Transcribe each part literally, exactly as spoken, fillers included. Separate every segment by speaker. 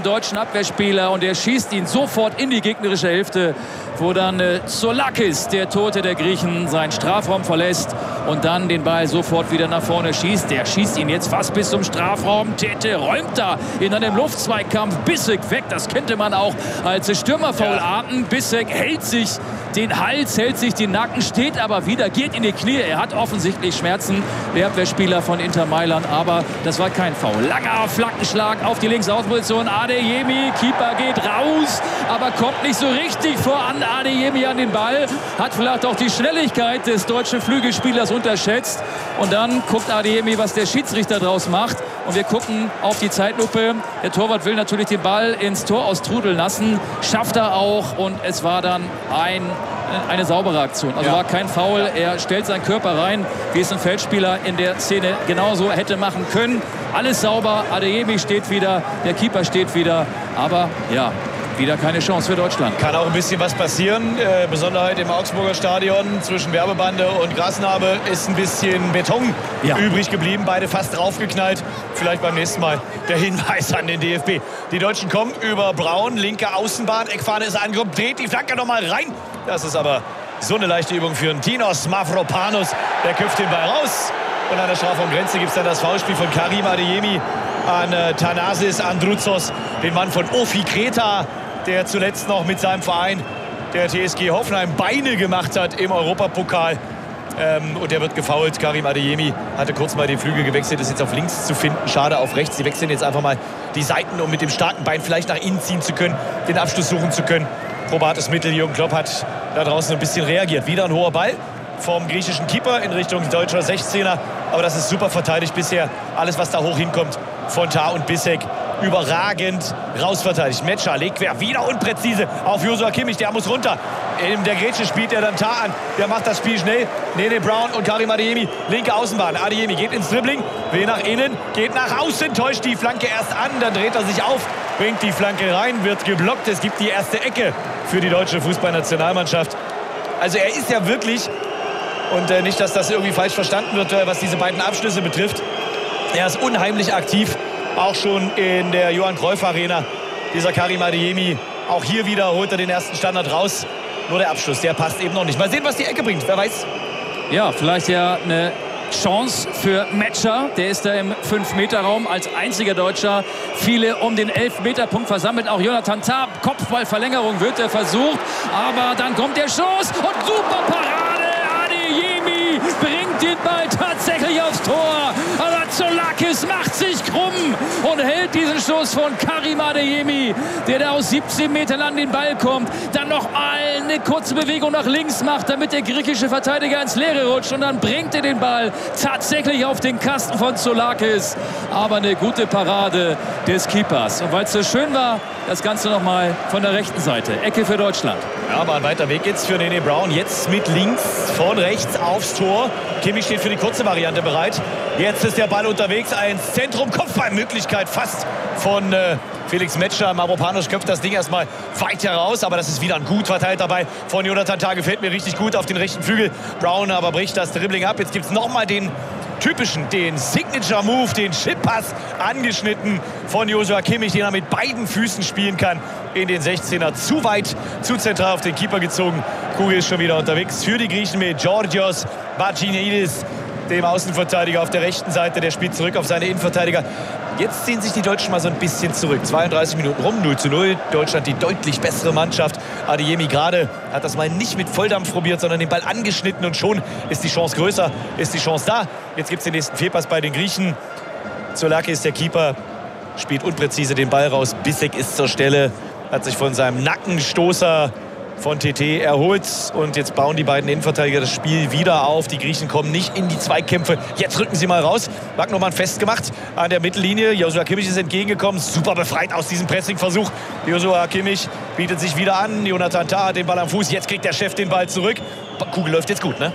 Speaker 1: deutschen Abwehrspieler und er schießt ihn sofort in die gegnerische Hälfte, wo dann äh, Zoulakis, der Tote der Griechen, seinen Strafraum verlässt und dann den Ball sofort wieder nach vorne schießt. Der schießt ihn jetzt fast bis zum Strafraum. Tete räumt da in einem Luftzweikampf Bissek weg. Das könnte man auch als Stürmerfoul ahnden. Bissek hält sich den Hals, hält sich den Nacken, steht aber wieder, geht in die Knie. Er hat offensichtlich Schmerzen, der Abwehrspieler von Inter Mailand, aber das war kein Foul. Langer Flankenschlag auf die Linksaußenposition. Adeyemi, Keeper geht raus, aber kommt nicht so richtig voran. Adeyemi an den Ball, hat vielleicht auch die Schnelligkeit des deutschen Flügelspielers unterschätzt. Und dann guckt Adeyemi, was der Schiedsrichter draus macht. Und wir gucken auf die Zeitlupe. Der Torwart will natürlich den Ball ins Tor austrudeln lassen. Schafft er auch. Und es war dann ein, eine saubere Aktion. Also ja. war kein Foul. Er stellt seinen Körper rein, wie es ein Feldspieler in der Szene genauso hätte machen können. Alles sauber. Adeyemi steht wieder. Der Keeper steht wieder. Aber ja, wieder keine Chance für Deutschland.
Speaker 2: Kann auch ein bisschen was passieren. Äh, Besonderheit im Augsburger Stadion zwischen Werbebande und Grasnarbe ist ein bisschen Beton ja. übrig geblieben. Beide fast draufgeknallt. Vielleicht beim nächsten Mal der Hinweis an den D F B. Die Deutschen kommen über Braun, linke Außenbahn. Eckfahne ist angekommen, dreht die Flanke noch mal rein. Das ist aber so eine leichte Übung für einen Tinos Mavropanos. Der köpft den Ball raus. Und an der Strafraumgrenze gibt es dann das Foulspiel von Karim Adeyemi an äh, Thanasis Androutsos, den Mann von Ofi Kreta, der zuletzt noch mit seinem Verein, der T S G Hoffenheim, Beine gemacht hat im Europapokal. Ähm, und der wird gefoult. Karim Adeyemi hatte kurz mal den Flügel gewechselt, ist jetzt auf links zu finden. Schade auf rechts. Sie wechseln jetzt einfach mal die Seiten, um mit dem starken Bein vielleicht nach innen ziehen zu können, den Abschluss suchen zu können. Probates Mittel. Jürgen Klopp hat da draußen ein bisschen reagiert. Wieder ein hoher Ball vom griechischen Keeper in Richtung deutscher sechzehner. Aber das ist super verteidigt bisher. Alles, was da hoch hinkommt von Tah und Bissek, überragend rausverteidigt. Metscher legt quer, wieder unpräzise auf Joshua Kimmich, der muss runter. In der Grätsche spielt er dann Tah an, der macht das Spiel schnell. Nene Brown und Karim Adeyemi, linke Außenbahn. Adeyemi geht ins Dribbling, will nach innen, geht nach außen, täuscht die Flanke erst an, dann dreht er sich auf, bringt die Flanke rein, wird geblockt. Es gibt die erste Ecke für die deutsche Fußballnationalmannschaft. Also er ist ja wirklich, und äh, nicht, dass das irgendwie falsch verstanden wird, äh, was diese beiden Abschlüsse betrifft, er ist unheimlich aktiv. Auch schon in der Johann Cruyff Arena, dieser Karim Adeyemi. Auch hier wieder holt er den ersten Standard raus. Nur der Abschluss, der passt eben noch nicht. Mal sehen, was die Ecke bringt, wer weiß.
Speaker 1: Ja, vielleicht ja eine Chance für Metscher. Der ist da im fünf Meter Raum als einziger Deutscher. Viele um den elf Meter Punkt versammelt. Auch Jonathan Tah, Kopfballverlängerung wird er versucht. Aber dann kommt der Schuss und super Parade. Adeyemi bringt den Ball tatsächlich aufs Tor. Aber Zoulakis macht sich krumm und hält diesen Schuss von Karim Adeyemi, der da aus siebzehn Metern an den Ball kommt. Dann noch eine kurze Bewegung nach links macht, damit der griechische Verteidiger ins Leere rutscht. Und dann bringt er den Ball tatsächlich auf den Kasten von Zoulakis. Aber eine gute Parade des Keepers. Und weil es so schön war, das Ganze nochmal von der rechten Seite. Ecke für Deutschland.
Speaker 2: Ja, aber ein weiter Weg jetzt für Nene Brown. Jetzt mit links, von rechts aufs Tor. Kimmich steht für die kurze Variante bereit. Jetzt ist der Ball unterwegs. Ein Zentrum, Kopfballmöglichkeit fast von äh, Felix Metscher. Mavropanos köpft das Ding erstmal weit heraus. Aber das ist wieder ein gut verteilter Ball von Jonathan Tah. Gefällt mir richtig gut auf den rechten Flügel. Brown aber bricht das Dribbling ab. Jetzt gibt es nochmal den typischen, den Signature-Move, den Chip-Pass angeschnitten von Joshua Kimmich, den er mit beiden Füßen spielen kann in den sechzehner. Zu weit, zu zentral auf den Keeper gezogen. Kugel ist schon wieder unterwegs für die Griechen mit Georgios Bagianidis, dem Außenverteidiger auf der rechten Seite. Der spielt zurück auf seine Innenverteidiger. Jetzt ziehen sich die Deutschen mal so ein bisschen zurück. zweiunddreißig Minuten rum, null zu null. Deutschland die deutlich bessere Mannschaft. Adeyemi gerade hat das mal nicht mit Volldampf probiert, sondern den Ball angeschnitten. Und schon ist die Chance größer, ist die Chance da. Jetzt gibt es den nächsten Fehlpass bei den Griechen. Zoulakis ist der Keeper, spielt unpräzise den Ball raus. Bissek ist zur Stelle, hat sich von seinem Nackenstoßer von T T erholt. Und jetzt bauen die beiden Innenverteidiger das Spiel wieder auf. Die Griechen kommen nicht in die Zweikämpfe. Jetzt rücken sie mal raus. Wagnermann festgemacht an der Mittellinie. Joshua Kimmich ist entgegengekommen. Super befreit aus diesem Pressingversuch. Joshua Kimmich bietet sich wieder an. Jonathan Tah hat den Ball am Fuß. Jetzt kriegt der Chef den Ball zurück. Kugel läuft jetzt gut, ne?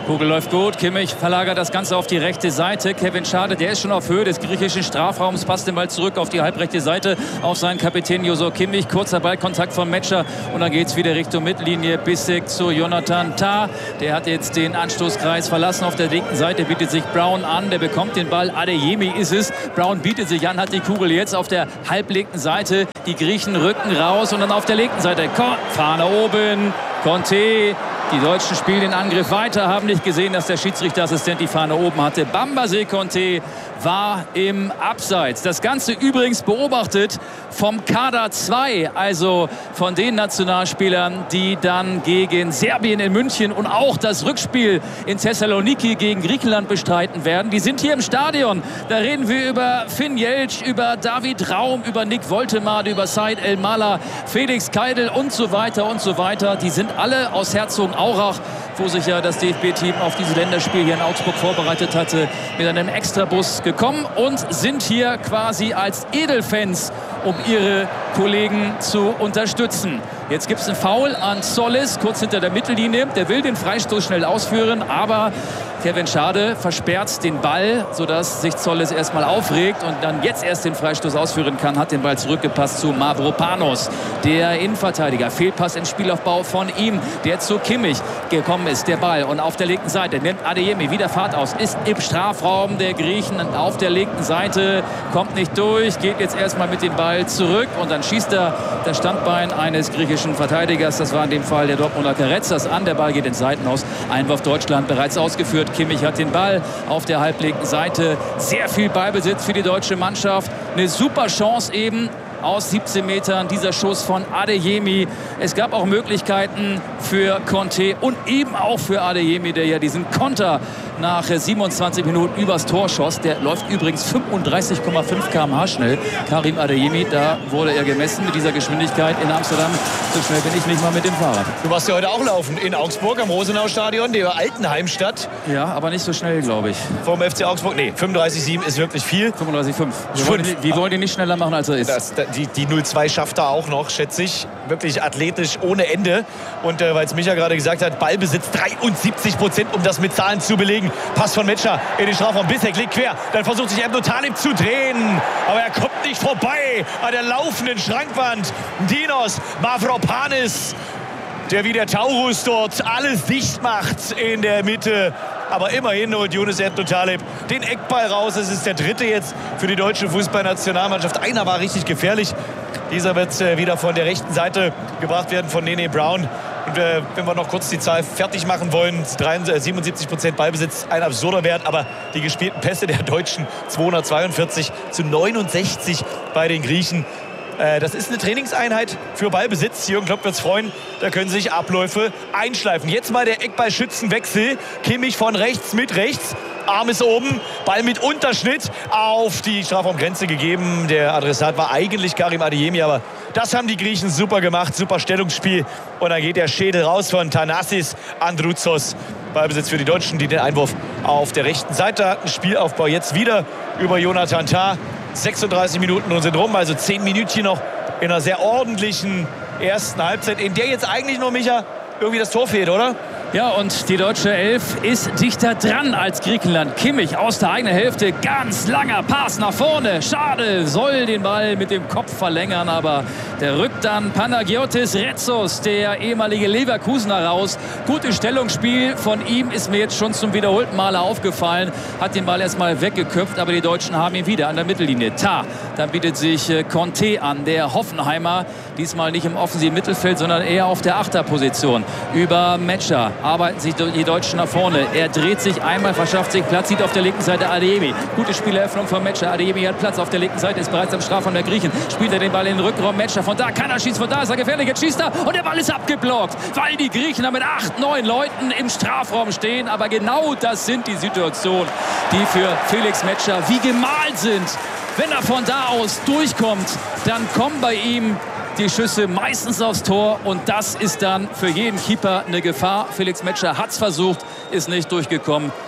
Speaker 1: Kugel läuft gut. Kimmich verlagert das Ganze auf die rechte Seite. Kevin Schade, der ist schon auf Höhe des griechischen Strafraums, passt den Ball zurück auf die halbrechte Seite auf seinen Kapitän Josor Kimmich. Kurzer Ballkontakt vom Metscher und dann geht es wieder Richtung Mittellinie. Bissek zu Jonathan Tah. Der hat jetzt den Anstoßkreis verlassen. Auf der linken Seite bietet sich Brown an. Der bekommt den Ball. Adeyemi ist es. Brown bietet sich an, hat die Kugel jetzt auf der halblinken Seite. Die Griechen rücken raus und dann auf der linken Seite. Fahne oben. Conte. Die Deutschen spielen den Angriff weiter, haben nicht gesehen, dass der Schiedsrichterassistent die Fahne oben hatte. Bambaze Conte war im Abseits. Das Ganze übrigens beobachtet vom Kader zwei, also von den Nationalspielern, die dann gegen Serbien in München und auch das Rückspiel in Thessaloniki gegen Griechenland bestreiten werden. Die sind hier im Stadion. Da reden wir über Finn Jeltsch, über David Raum, über Nick Woltemade, über Said El-Mala, Felix Keidel und so weiter und so weiter. Die sind alle aus Herzogenaurach, wo sich ja das D F B-Team auf dieses Länderspiel hier in Augsburg vorbereitet hatte, mit einem Extrabus gekommen und sind hier quasi als Edelfans, um ihre Kollegen zu unterstützen. Jetzt gibt es einen Foul an Solis, kurz hinter der Mittellinie. Der will den Freistoß schnell ausführen, aber Kevin Schade versperrt den Ball, sodass sich Solis erstmal aufregt und dann jetzt erst den Freistoß ausführen kann. Hat den Ball zurückgepasst zu Mavropanos, der Innenverteidiger. Fehlpass im Spielaufbau von ihm, der zu Kimmich gekommen ist. Der Ball und auf der linken Seite nimmt Adeyemi wieder Fahrt aus. Ist im Strafraum der Griechen auf der linken Seite. Kommt nicht durch, geht jetzt erstmal mit dem Ball zurück und dann schießt er das Standbein eines griechischen Verteidigers. Das war in dem Fall der Dortmunder Karetzas an. Der Ball geht ins Seitenhaus. Einwurf Deutschland bereits ausgeführt. Kimmich hat den Ball auf der halblinken Seite. Sehr viel Ballbesitz für die deutsche Mannschaft. Eine super Chance eben aus siebzehn Metern, dieser Schuss von Adeyemi. Es gab auch Möglichkeiten für Conte und eben auch für Adeyemi, der ja diesen Konter nach siebenundzwanzig Minuten übers Tor schoss. Der läuft übrigens fünfunddreißig Komma fünf Kilometer pro Stunde schnell. Karim Adeyemi, da wurde er gemessen mit dieser Geschwindigkeit in Amsterdam. So schnell bin ich nicht mal mit dem Fahrrad.
Speaker 2: Du warst ja heute auch laufen in Augsburg am Rosenau-Stadion, der alten Heimstadt.
Speaker 1: Ja, aber nicht so schnell, glaube ich.
Speaker 2: Vom F C Augsburg? Nee, fünfunddreißig Komma sieben ist wirklich viel.
Speaker 1: fünfunddreißig Komma fünf. Wir, wollen, wir wollen ihn nicht schneller machen, als er ist.
Speaker 2: Das, die die null zwei schafft er auch noch, schätze ich. Wirklich athletisch ohne Ende. Und äh, weil es Micha gerade gesagt hat, Ballbesitz dreiundsiebzig Prozent, um das mit Zahlen zu belegen. Pass von Metscher in den Strafraum. Bissek legt quer. Dann versucht sich Emre Talib zu drehen. Aber er kommt nicht vorbei an der laufenden Schrankwand. Dinos Mavropanos, der wie der Taurus dort alles dicht macht in der Mitte. Aber immerhin holt Yunus Emre Talib den Eckball raus. Es ist der dritte jetzt für die deutsche Fußballnationalmannschaft. Einer war richtig gefährlich. Dieser wird äh, wieder von der rechten Seite gebracht werden von Nene Brown. Und äh, wenn wir noch kurz die Zahl fertig machen wollen, siebenundsiebzig Prozent Ballbesitz, ein absurder Wert. Aber die gespielten Pässe der Deutschen zweihundertzweiundvierzig zu neunundsechzig bei den Griechen. Das ist eine Trainingseinheit für Ballbesitz. Jürgen Klopp wird es freuen. Da können sich Abläufe einschleifen. Jetzt mal der Eckballschützenwechsel. Kimmich von rechts mit rechts. Arm ist oben. Ball mit Unterschnitt auf die Strafraumgrenze gegeben. Der Adressat war eigentlich Karim Adeyemi. Aber das haben die Griechen super gemacht. Super Stellungsspiel. Und dann geht der Schädel raus von Thanasis Androutsos. Ballbesitz für die Deutschen, die den Einwurf auf der rechten Seite hatten. Spielaufbau jetzt wieder über Jonathan Tah. sechsunddreißig Minuten und sind rum, also zehn Minütchen noch in einer sehr ordentlichen ersten Halbzeit, in der jetzt eigentlich nur, Micha, irgendwie das Tor fehlt, oder?
Speaker 1: Ja, und die deutsche Elf ist dichter dran als Griechenland. Kimmich aus der eigenen Hälfte, ganz langer Pass nach vorne. Schade, soll den Ball mit dem Kopf verlängern, aber der rückt dann Panagiotis Retsos, der ehemalige Leverkusener, raus. Gutes Stellungsspiel von ihm ist mir jetzt schon zum wiederholten Male aufgefallen. Hat den Ball erstmal weggeköpft, aber die Deutschen haben ihn wieder an der Mittellinie. Tah, dann bietet sich Conte an, der Hoffenheimer. Diesmal nicht im offensiven Mittelfeld, sondern eher auf der Achterposition. Über Metscher arbeiten sich die Deutschen nach vorne. Er dreht sich einmal, verschafft sich Platz, sieht auf der linken Seite Adeyemi. Gute Spieleröffnung von Metscher. Adeyemi hat Platz auf der linken Seite, ist bereits am Strafraum der Griechen. Spielt er den Ball in den Rückraum. Metscher, von da kann er schießen, von da ist er gefährlich. Jetzt schießt er und der Ball ist abgeblockt, weil die Griechen da mit acht, neun Leuten im Strafraum stehen. Aber genau das sind die Situationen, die für Felix Metscher wie gemalt sind. Wenn er von da aus durchkommt, dann kommen bei ihm die Schüsse meistens aufs Tor und das ist dann für jeden Keeper eine Gefahr. Felix Metscher hat es versucht, ist nicht durchgekommen.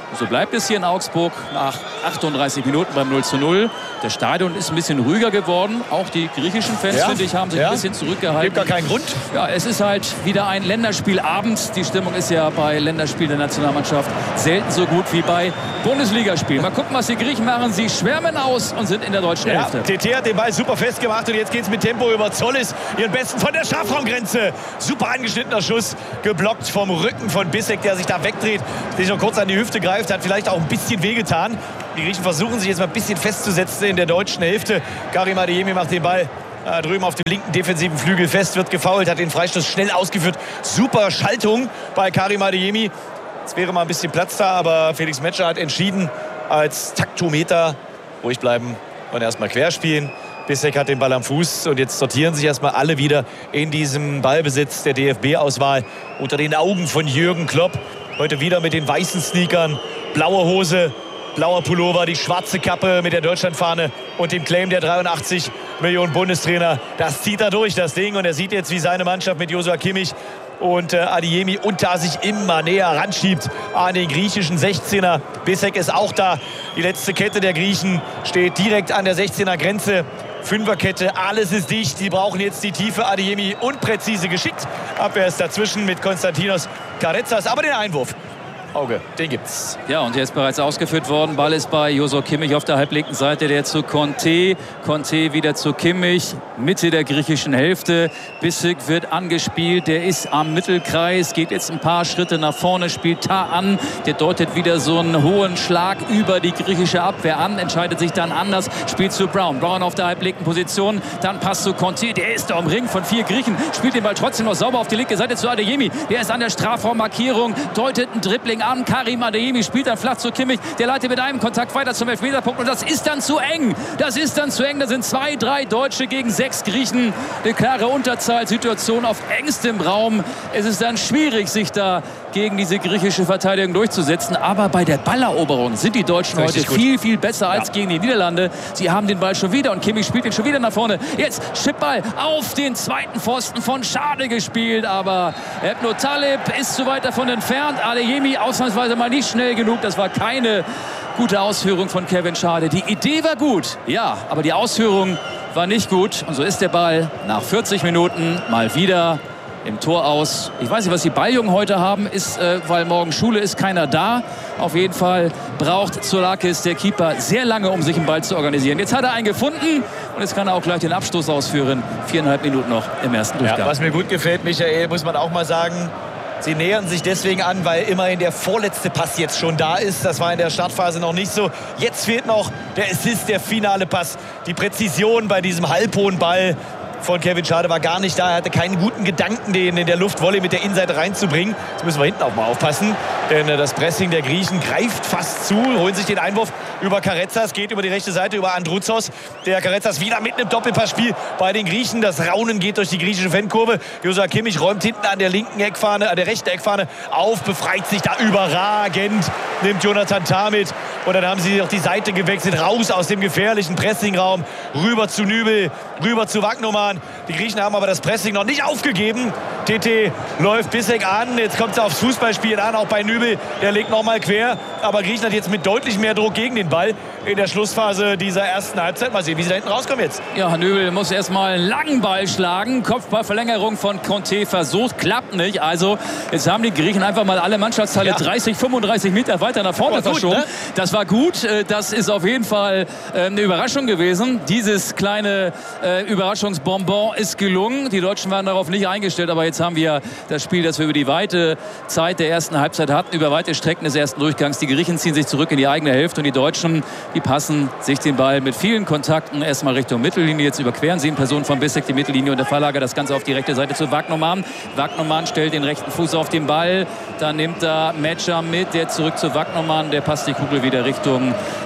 Speaker 1: So bleibt es hier in Augsburg nach achtunddreißig Minuten beim null zu null. Das Stadion ist ein bisschen ruhiger geworden. Auch die griechischen Fans,
Speaker 2: ja.
Speaker 1: finde ich, haben sich ja. ein bisschen zurückgehalten.
Speaker 2: Gibt gar keinen Grund.
Speaker 1: Ja, es ist halt wieder ein Länderspielabend. Die Stimmung ist ja bei Länderspielen der Nationalmannschaft selten so gut wie bei Bundesligaspielen. Mal gucken, was die Griechen machen. Sie schwärmen aus und sind in der deutschen
Speaker 2: ja,
Speaker 1: Hälfte.
Speaker 2: T T hat den Ball super festgemacht und jetzt geht es mit Tempo über Zollis. Ihren besten von der Strafraumgrenze. Super angeschnittener Schuss, geblockt vom Rücken von Bissek, der sich da wegdreht, sich noch kurz an die Hüfte greift, hat vielleicht auch ein bisschen wehgetan. Die Griechen versuchen sich jetzt mal ein bisschen festzusetzen in der deutschen Hälfte. Karim Adeyemi macht den Ball äh, drüben auf dem linken defensiven Flügel fest, wird gefoult, hat den Freistoß schnell ausgeführt. Super Schaltung bei Karim Adeyemi. Es wäre mal ein bisschen Platz da, aber Felix Metscher hat entschieden, als Taktometer ruhig bleiben und erstmal querspielen. Bissek hat den Ball am Fuß und jetzt sortieren sich erstmal alle wieder in diesem Ballbesitz der D F B-Auswahl unter den Augen von Jürgen Klopp. Heute wieder mit den weißen Sneakern, blaue Hose, blauer Pullover, die schwarze Kappe mit der Deutschlandfahne und dem Claim der dreiundachtzig Millionen Bundestrainer. Das zieht er durch, das Ding. Und er sieht jetzt, wie seine Mannschaft mit Joshua Kimmich und äh, Adeyemi unter sich immer näher ranschiebt an den griechischen sechzehner. Bissek ist auch da. Die letzte Kette der Griechen steht direkt an der sechzehner Grenze. Fünferkette, alles ist dicht. Sie brauchen jetzt die Tiefe. Adeyemi unpräzise geschickt. Abwehr ist dazwischen mit Konstantinos Karetsas. Aber den Einwurf, Auge, den gibt's.
Speaker 1: Ja, und der ist bereits ausgeführt worden. Ball ist bei Joshua Kimmich auf der halblinken Seite, der zu Conte. Conte wieder zu Kimmich, Mitte der griechischen Hälfte. Bissek wird angespielt, der ist am Mittelkreis, geht jetzt ein paar Schritte nach vorne, spielt Da an. Der deutet wieder so einen hohen Schlag über die griechische Abwehr an, entscheidet sich dann anders, spielt zu Brown. Brown auf der halblinken Position, dann passt zu Conte, der ist da umringt von vier Griechen, spielt den Ball trotzdem noch sauber auf die linke Seite zu Adeyemi. Der ist an der Strafraummarkierung, deutet ein Dribbling an. Karim Adeyemi spielt dann flach zu Kimmich. Der leitet mit einem Kontakt weiter zum Elfmeterpunkt. Und das ist dann zu eng. Das ist dann zu eng. Da sind zwei, drei Deutsche gegen sechs Griechen. Eine klare Unterzahlsituation auf engstem Raum. Es ist dann schwierig, sich da gegen diese griechische Verteidigung durchzusetzen. Aber bei der Balleroberung sind die Deutschen heute viel, viel besser als ja. gegen die Niederlande. Sie haben den Ball schon wieder und Kimmich spielt ihn schon wieder nach vorne. Jetzt Chipball auf den zweiten Pfosten von Schade gespielt. Aber Ebno Taleb ist zu weit davon entfernt. Adeyemi ausnahmsweise mal nicht schnell genug. Das war keine gute Ausführung von Kevin Schade. Die Idee war gut, ja, aber die Ausführung war nicht gut. Und so ist der Ball nach vierzig Minuten mal wieder im Tor aus. Ich weiß nicht, was die Balljungen heute haben, ist, äh, weil morgen Schule ist, keiner da. Auf jeden Fall braucht Zoulakis, der Keeper, sehr lange, um sich einen Ball zu organisieren. Jetzt hat er einen gefunden und jetzt kann er auch gleich den Abstoß ausführen. Viereinhalb Minuten noch im ersten Durchgang.
Speaker 2: Ja, was mir gut gefällt, Michael, muss man auch mal sagen, sie nähern sich deswegen an, weil immerhin der vorletzte Pass jetzt schon da ist. Das war in der Startphase noch nicht so. Jetzt fehlt noch der Assist, der finale Pass. Die Präzision bei diesem halbhohen Ball von Kevin Schade war gar nicht da. Er hatte keinen guten Gedanken, den in der Luftvolley mit der Innenseite reinzubringen. Jetzt müssen wir hinten auch mal aufpassen, denn das Pressing der Griechen greift fast zu, holen sich den Einwurf über Karetsas, geht über die rechte Seite über Androuzos. Der Karetsas wieder mit einem Doppelpassspiel bei den Griechen. Das Raunen geht durch die griechische Fankurve. Joshua Kimmich räumt hinten an der linken Eckfahne, an der rechten Eckfahne auf, befreit sich da überragend, nimmt Jonathan Tah mit. Und dann haben sie auf die Seite gewechselt, raus aus dem gefährlichen Pressingraum, rüber zu Nübel, rüber zu Wagnumann. Die Griechen haben aber das Pressing noch nicht aufgegeben. T T läuft Bissek an. Jetzt kommt es aufs Fußballspielen an, auch bei Nübel. Der legt noch mal quer. Aber Griechenland jetzt mit deutlich mehr Druck gegen den Ball in der Schlussphase dieser ersten Halbzeit. Mal sehen, wie sie da hinten rauskommen jetzt.
Speaker 1: Ja, Nübel muss erstmal einen langen Ball schlagen. Kopfballverlängerung von Conte versucht, klappt nicht. Also jetzt haben die Griechen einfach mal alle Mannschaftsteile ja. dreißig, fünfunddreißig Meter weiter nach vorne gut, verschoben. Ne? Das war gut. Das ist auf jeden Fall eine Überraschung gewesen. Dieses kleine äh, Überraschungsbonbon ist gelungen. Die Deutschen waren darauf nicht eingestellt, aber jetzt haben wir das Spiel, das wir über die weite Zeit der ersten Halbzeit hatten, über weite Strecken des ersten Durchgangs. Die Griechen ziehen sich zurück in die eigene Hälfte und die Deutschen, die passen sich den Ball mit vielen Kontakten erstmal Richtung Mittellinie. Jetzt überqueren sie in Person von Bissek die Mittellinie und der Verlager das Ganze auf die rechte Seite zu Wagnumann. Wagnumann stellt den rechten Fuß auf den Ball. Dann nimmt er Metscher mit, der zurück zu Wagnumann. Der passt die Kugel wieder Richtung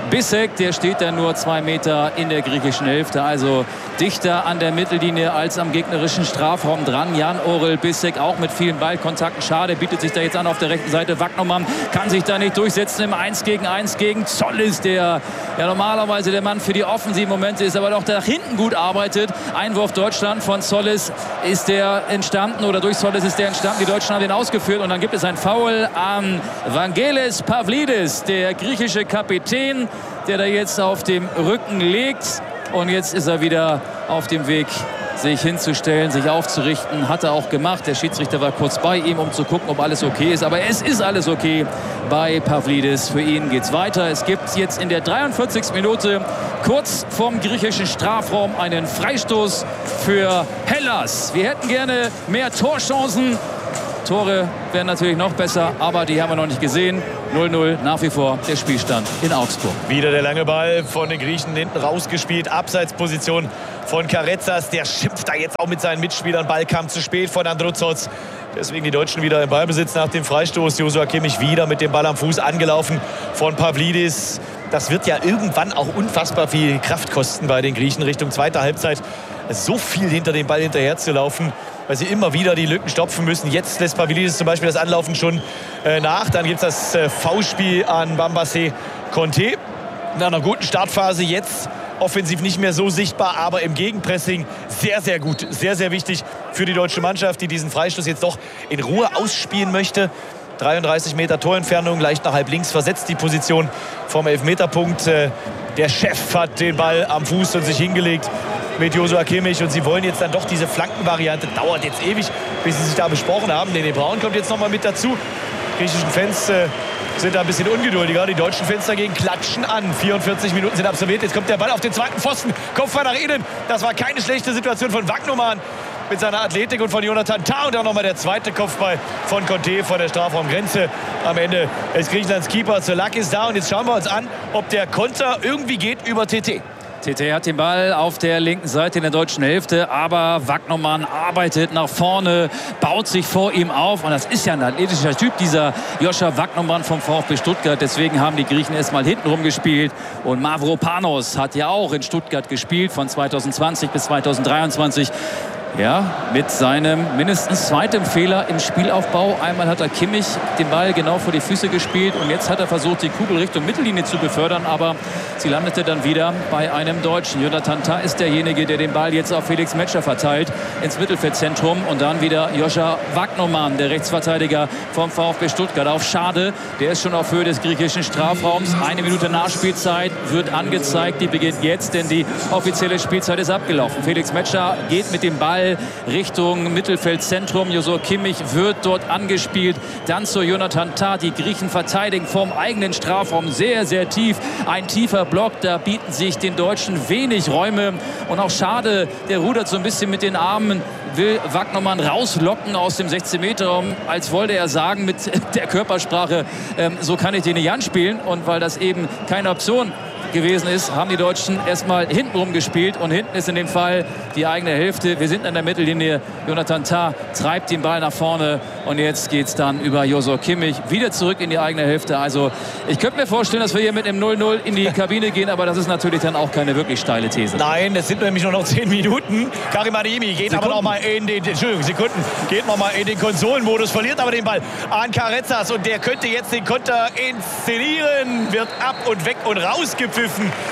Speaker 1: Bissek, der steht dann nur zwei Meter in der griechischen Hälfte, also dichter an der Mittellinie als am gegnerischen Strafraum dran. Jan-Orel Bissek auch mit vielen Ballkontakten. Schade, bietet sich da jetzt an auf der rechten Seite. Wagnermann kann sich da nicht durchsetzen im eins gegen eins gegen Zollis, der ja normalerweise der Mann für die offensiven Momente ist, aber doch nach hinten gut arbeitet. Einwurf Deutschland von Zollis ist der entstanden, oder durch Zollis ist der entstanden. Die Deutschen haben den ausgeführt und dann gibt es ein Foul an Vangelis Pavlidis, der griechische Kapitän, der da jetzt auf dem Rücken liegt. Und jetzt ist er wieder auf dem Weg, sich hinzustellen, sich aufzurichten. Hat er auch gemacht. Der Schiedsrichter war kurz bei ihm, um zu gucken, ob alles okay ist. Aber es ist alles okay bei Pavlidis. Für ihn geht's weiter. Es gibt jetzt in der dreiundvierzigsten Minute kurz vorm griechischen Strafraum einen Freistoß für Hellas. Wir hätten gerne mehr Torchancen. Tore wären natürlich noch besser, aber die haben wir noch nicht gesehen. null null nach wie vor der Spielstand in Augsburg.
Speaker 2: Wieder der lange Ball von den Griechen hinten rausgespielt. Abseitsposition von Karezas. Der schimpft da jetzt auch mit seinen Mitspielern. Ball kam zu spät von Andruzos. Deswegen die Deutschen wieder im Ballbesitz nach dem Freistoß. Joshua Kimmich wieder mit dem Ball am Fuß angelaufen von Pavlidis. Das wird ja irgendwann auch unfassbar viel Kraft kosten bei den Griechen Richtung zweiter Halbzeit. So viel hinter dem Ball hinterher zu laufen, weil sie immer wieder die Lücken stopfen müssen. Jetzt lässt Pavlidis zum Beispiel das Anlaufen schon äh, nach. Dann gibt es das äh, Foulspiel an Bambassé Conté. Nach einer guten Startphase jetzt offensiv nicht mehr so sichtbar, aber im Gegenpressing sehr, sehr gut. Sehr, sehr wichtig für die deutsche Mannschaft, die diesen Freistoß jetzt doch in Ruhe ausspielen möchte. dreiunddreißig Meter Torentfernung, leicht nach halb links versetzt die Position vom Elfmeterpunkt. Äh, der Chef hat den Ball am Fuß und sich hingelegt mit Joshua Kimmich, und sie wollen jetzt dann doch diese Flankenvariante. Dauert jetzt ewig, bis sie sich da besprochen haben. Nene Braun kommt jetzt noch mal mit dazu. Die griechischen Fans äh, sind da ein bisschen ungeduldiger. Die deutschen Fans dagegen klatschen an. vierundvierzig Minuten sind absolviert. Jetzt kommt der Ball auf den zweiten Pfosten. Kopfball nach innen. Das war keine schlechte Situation von Wagnermann mit seiner Athletik und von Jonathan Tah. Und dann nochmal der zweite Kopfball von Conté von der Strafraumgrenze. Am Ende ist Griechenlands Keeper Tsolakis da. Und jetzt schauen wir uns an, ob der Konter irgendwie geht über T T.
Speaker 1: T T hat den Ball auf der linken Seite in der deutschen Hälfte, aber Wagnermann arbeitet nach vorne, baut sich vor ihm auf, und das ist ja ein athletischer Typ, dieser Joscha Wagnermann vom VfB Stuttgart. Deswegen haben die Griechen erstmal hintenrum gespielt, und Mavropanos hat ja auch in Stuttgart gespielt von zweitausendzwanzig bis zweitausenddreiundzwanzig. Ja, mit seinem mindestens zweiten Fehler im Spielaufbau. Einmal hat er Kimmich den Ball genau vor die Füße gespielt, und jetzt hat er versucht, die Kugel Richtung Mittellinie zu befördern, aber sie landete dann wieder bei einem Deutschen. Jonathan Tah ist derjenige, der den Ball jetzt auf Felix Metscher verteilt ins Mittelfeldzentrum, und dann wieder Joscha Wagnermann, der Rechtsverteidiger vom VfB Stuttgart, auf Schade. Der ist schon auf Höhe des griechischen Strafraums. Eine Minute Nachspielzeit wird angezeigt. Die beginnt jetzt, denn die offizielle Spielzeit ist abgelaufen. Felix Metscher geht mit dem Ball Richtung Mittelfeldzentrum. Joshua Kimmich wird dort angespielt. Dann zu Jonathan Tah. Die Griechen verteidigen vorm eigenen Strafraum sehr, sehr tief. Ein tiefer Block. Da bieten sich den Deutschen wenig Räume. Und auch Schade, der rudert so ein bisschen mit den Armen, will Wagnermann rauslocken aus dem sechzehn Meter Raum, als wollte er sagen mit der Körpersprache, ähm, so kann ich den nicht anspielen. Und weil das eben keine Option gewesen ist, haben die Deutschen erstmal hintenrum gespielt, und hinten ist in dem Fall die eigene Hälfte. Wir sind an der Mittellinie. Jonathan Tah treibt den Ball nach vorne, und jetzt geht es dann über Joshua Kimmich wieder zurück in die eigene Hälfte. Also ich könnte mir vorstellen, dass wir hier mit einem null null in die Kabine gehen, aber das ist natürlich dann auch keine wirklich steile These.
Speaker 2: Nein, es sind nämlich nur noch zehn Minuten. Karim Adeyemi geht Sekunden. aber noch mal in den, Entschuldigung, Sekunden, geht noch mal in den Konsolenmodus, verliert aber den Ball an Karezas, und der könnte jetzt den Konter inszenieren, wird ab und weg und rausgepfiffen.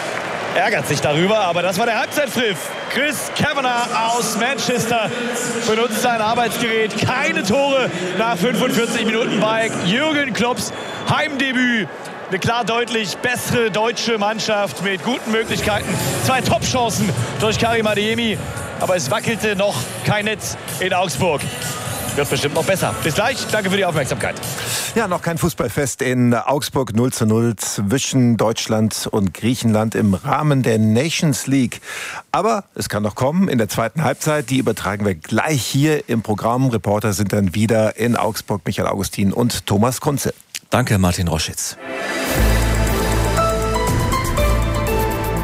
Speaker 2: Ärgert sich darüber, aber das war der Halbzeitpfiff. Chris Kavanagh aus Manchester benutzt sein Arbeitsgerät. Keine Tore nach fünfundvierzig Minuten bei Jürgen Klopps Heimdebüt. Eine klar deutlich bessere deutsche Mannschaft mit guten Möglichkeiten. Zwei Top-Chancen durch Karim Adeyemi, aber es wackelte noch kein Netz in Augsburg. Wird bestimmt noch besser. Bis gleich. Danke für die Aufmerksamkeit.
Speaker 3: Ja, noch kein Fußballfest in Augsburg. null zu null zwischen Deutschland und Griechenland im Rahmen der Nations League. Aber es kann noch kommen in der zweiten Halbzeit. Die übertragen wir gleich hier im Programm. Reporter sind dann wieder in Augsburg, Michael Augustin und Thomas Kunze.
Speaker 4: Danke, Martin Roschitz.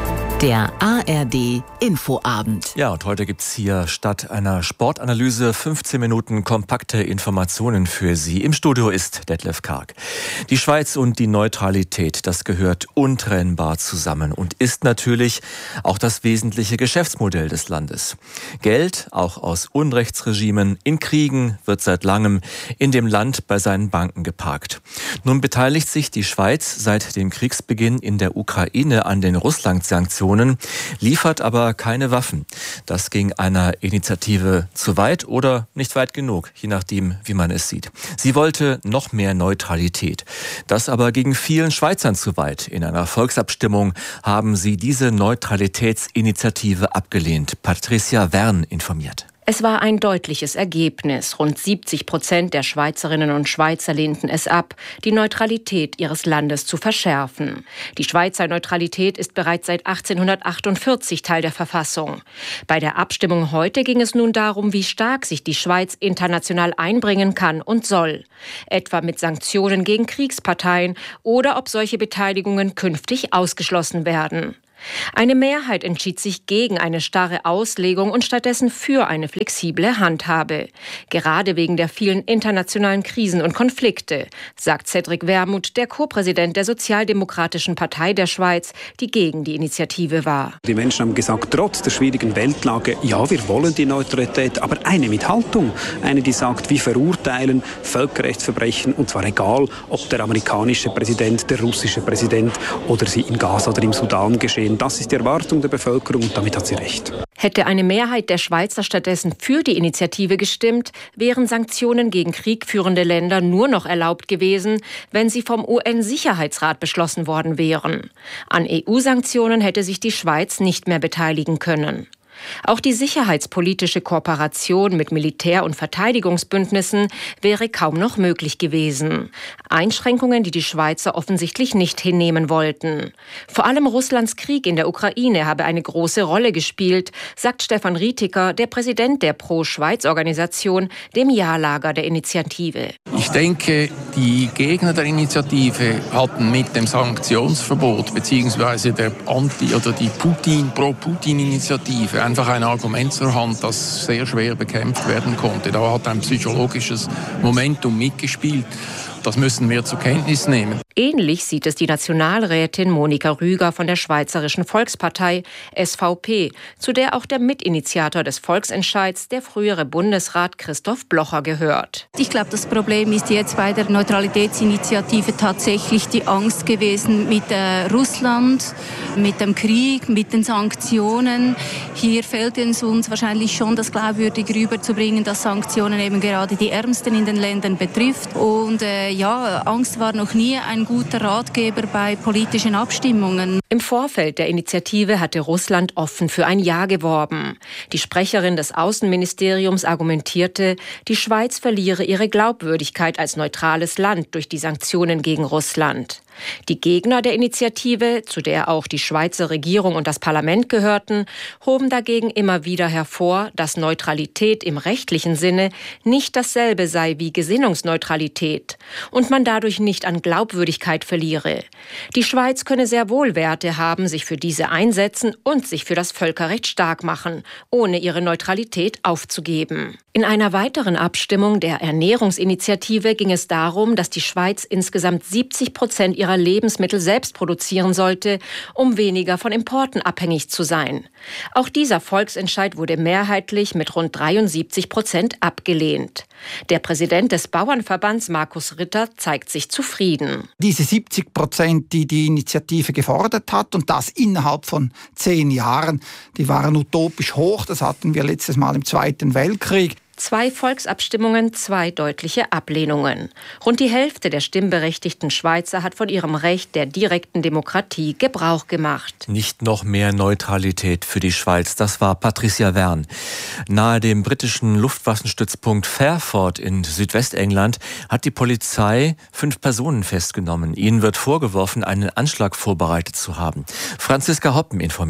Speaker 4: Der A R D Infoabend.
Speaker 5: Ja, und heute gibt's hier statt einer Sportanalyse fünfzehn Minuten kompakte Informationen für Sie. Im Studio ist Detlef Karg. Die Schweiz und die Neutralität, das gehört untrennbar zusammen und ist natürlich auch das wesentliche Geschäftsmodell des Landes. Geld, auch aus Unrechtsregimen, in Kriegen wird seit langem in dem Land bei seinen Banken geparkt. Nun beteiligt sich die Schweiz seit dem Kriegsbeginn in der Ukraine an den Russland-Sanktionen, liefert aber keine Waffen. Das ging einer Initiative zu weit oder nicht weit genug, je nachdem, wie man es sieht. Sie wollte noch mehr Neutralität. Das aber ging vielen Schweizern zu weit. In einer Volksabstimmung haben sie diese Neutralitätsinitiative abgelehnt. Patricia Wern informiert.
Speaker 6: Es war ein deutliches Ergebnis. Rund siebzig Prozent der Schweizerinnen und Schweizer lehnten es ab, die Neutralität ihres Landes zu verschärfen. Die Schweizer Neutralität ist bereits seit achtzehnhundertachtundvierzig Teil der Verfassung. Bei der Abstimmung heute ging es nun darum, wie stark sich die Schweiz international einbringen kann und soll. Etwa mit Sanktionen gegen Kriegsparteien oder ob solche Beteiligungen künftig ausgeschlossen werden. Eine Mehrheit entschied sich gegen eine starre Auslegung und stattdessen für eine flexible Handhabe. Gerade wegen der vielen internationalen Krisen und Konflikte, sagt Cedric Wermuth, der Co-Präsident der Sozialdemokratischen Partei der Schweiz, die gegen die Initiative war.
Speaker 7: Die Menschen haben gesagt, trotz der schwierigen Weltlage, ja, wir wollen die Neutralität, aber eine mit Haltung. Eine, die sagt, wir verurteilen Völkerrechtsverbrechen, und zwar egal, ob der amerikanische Präsident, der russische Präsident oder sie in Gaza oder im Sudan geschehen. Das ist die Erwartung der Bevölkerung und damit hat sie recht.
Speaker 6: Hätte eine Mehrheit der Schweizer stattdessen für die Initiative gestimmt, wären Sanktionen gegen kriegführende Länder nur noch erlaubt gewesen, wenn sie vom U N-Sicherheitsrat beschlossen worden wären. An E U-Sanktionen hätte sich die Schweiz nicht mehr beteiligen können. Auch die sicherheitspolitische Kooperation mit Militär- und Verteidigungsbündnissen wäre kaum noch möglich gewesen. Einschränkungen, die die Schweizer offensichtlich nicht hinnehmen wollten. Vor allem Russlands Krieg in der Ukraine habe eine große Rolle gespielt, sagt Stefan Rietiker, der Präsident der Pro-Schweiz-Organisation, dem Ja-Lager der Initiative.
Speaker 8: Ich denke, die Gegner der Initiative hatten mit dem Sanktionsverbot bzw. der Anti- oder die Putin, Pro-Putin-Initiative einfach ein Argument zur Hand, das sehr schwer bekämpft werden konnte. Da hat ein psychologisches Momentum mitgespielt. Das müssen wir zur Kenntnis nehmen.
Speaker 6: Ähnlich sieht es die Nationalrätin Monika Rüger von der Schweizerischen Volkspartei S V P, zu der auch der Mitinitiator des Volksentscheids, der frühere Bundesrat Christoph Blocher, gehört.
Speaker 9: Ich glaube, das Problem ist jetzt bei der Neutralitätsinitiative tatsächlich die Angst gewesen mit äh, Russland, mit dem Krieg, mit den Sanktionen. Hier fehlt es uns wahrscheinlich schon, das glaubwürdig rüberzubringen, dass Sanktionen eben gerade die Ärmsten in den Ländern betrifft. Und äh, ja, Angst war noch nie ein guter Ratgeber bei politischen Abstimmungen.
Speaker 6: Im Vorfeld der Initiative hatte Russland offen für ein Ja geworben. Die Sprecherin des Außenministeriums argumentierte, die Schweiz verliere ihre Glaubwürdigkeit als neutrales Land durch die Sanktionen gegen Russland. Die Gegner der Initiative, zu der auch die Schweizer Regierung und das Parlament gehörten, hoben dagegen immer wieder hervor, dass Neutralität im rechtlichen Sinne nicht dasselbe sei wie Gesinnungsneutralität und man dadurch nicht an Glaubwürdigkeit verliere. Die Schweiz könne sehr wohl Werte haben, sich für diese einsetzen und sich für das Völkerrecht stark machen, ohne ihre Neutralität aufzugeben. In einer weiteren Abstimmung der Ernährungsinitiative ging es darum, dass die Schweiz insgesamt siebzig Prozent ihrer Lebensmittel selbst produzieren sollte, um weniger von Importen abhängig zu sein. Auch dieser Volksentscheid wurde mehrheitlich mit rund dreiundsiebzig Prozent abgelehnt. Der Präsident des Bauernverbands, Markus Ritter, zeigt sich zufrieden.
Speaker 10: Diese siebzig Prozent, die die Initiative gefordert hat, und das innerhalb von zehn Jahren, die waren utopisch hoch. Das hatten wir letztes Mal im Zweiten Weltkrieg.
Speaker 6: Zwei Volksabstimmungen, zwei deutliche Ablehnungen. Rund die Hälfte der stimmberechtigten Schweizer hat von ihrem Recht der direkten Demokratie Gebrauch gemacht.
Speaker 5: Nicht noch mehr Neutralität für die Schweiz, das war Patricia Wern. Nahe dem britischen Luftwaffenstützpunkt Fairford in Südwestengland hat die Polizei fünf Personen festgenommen. Ihnen wird vorgeworfen, einen Anschlag vorbereitet zu haben. Franziska Hoppen informiert.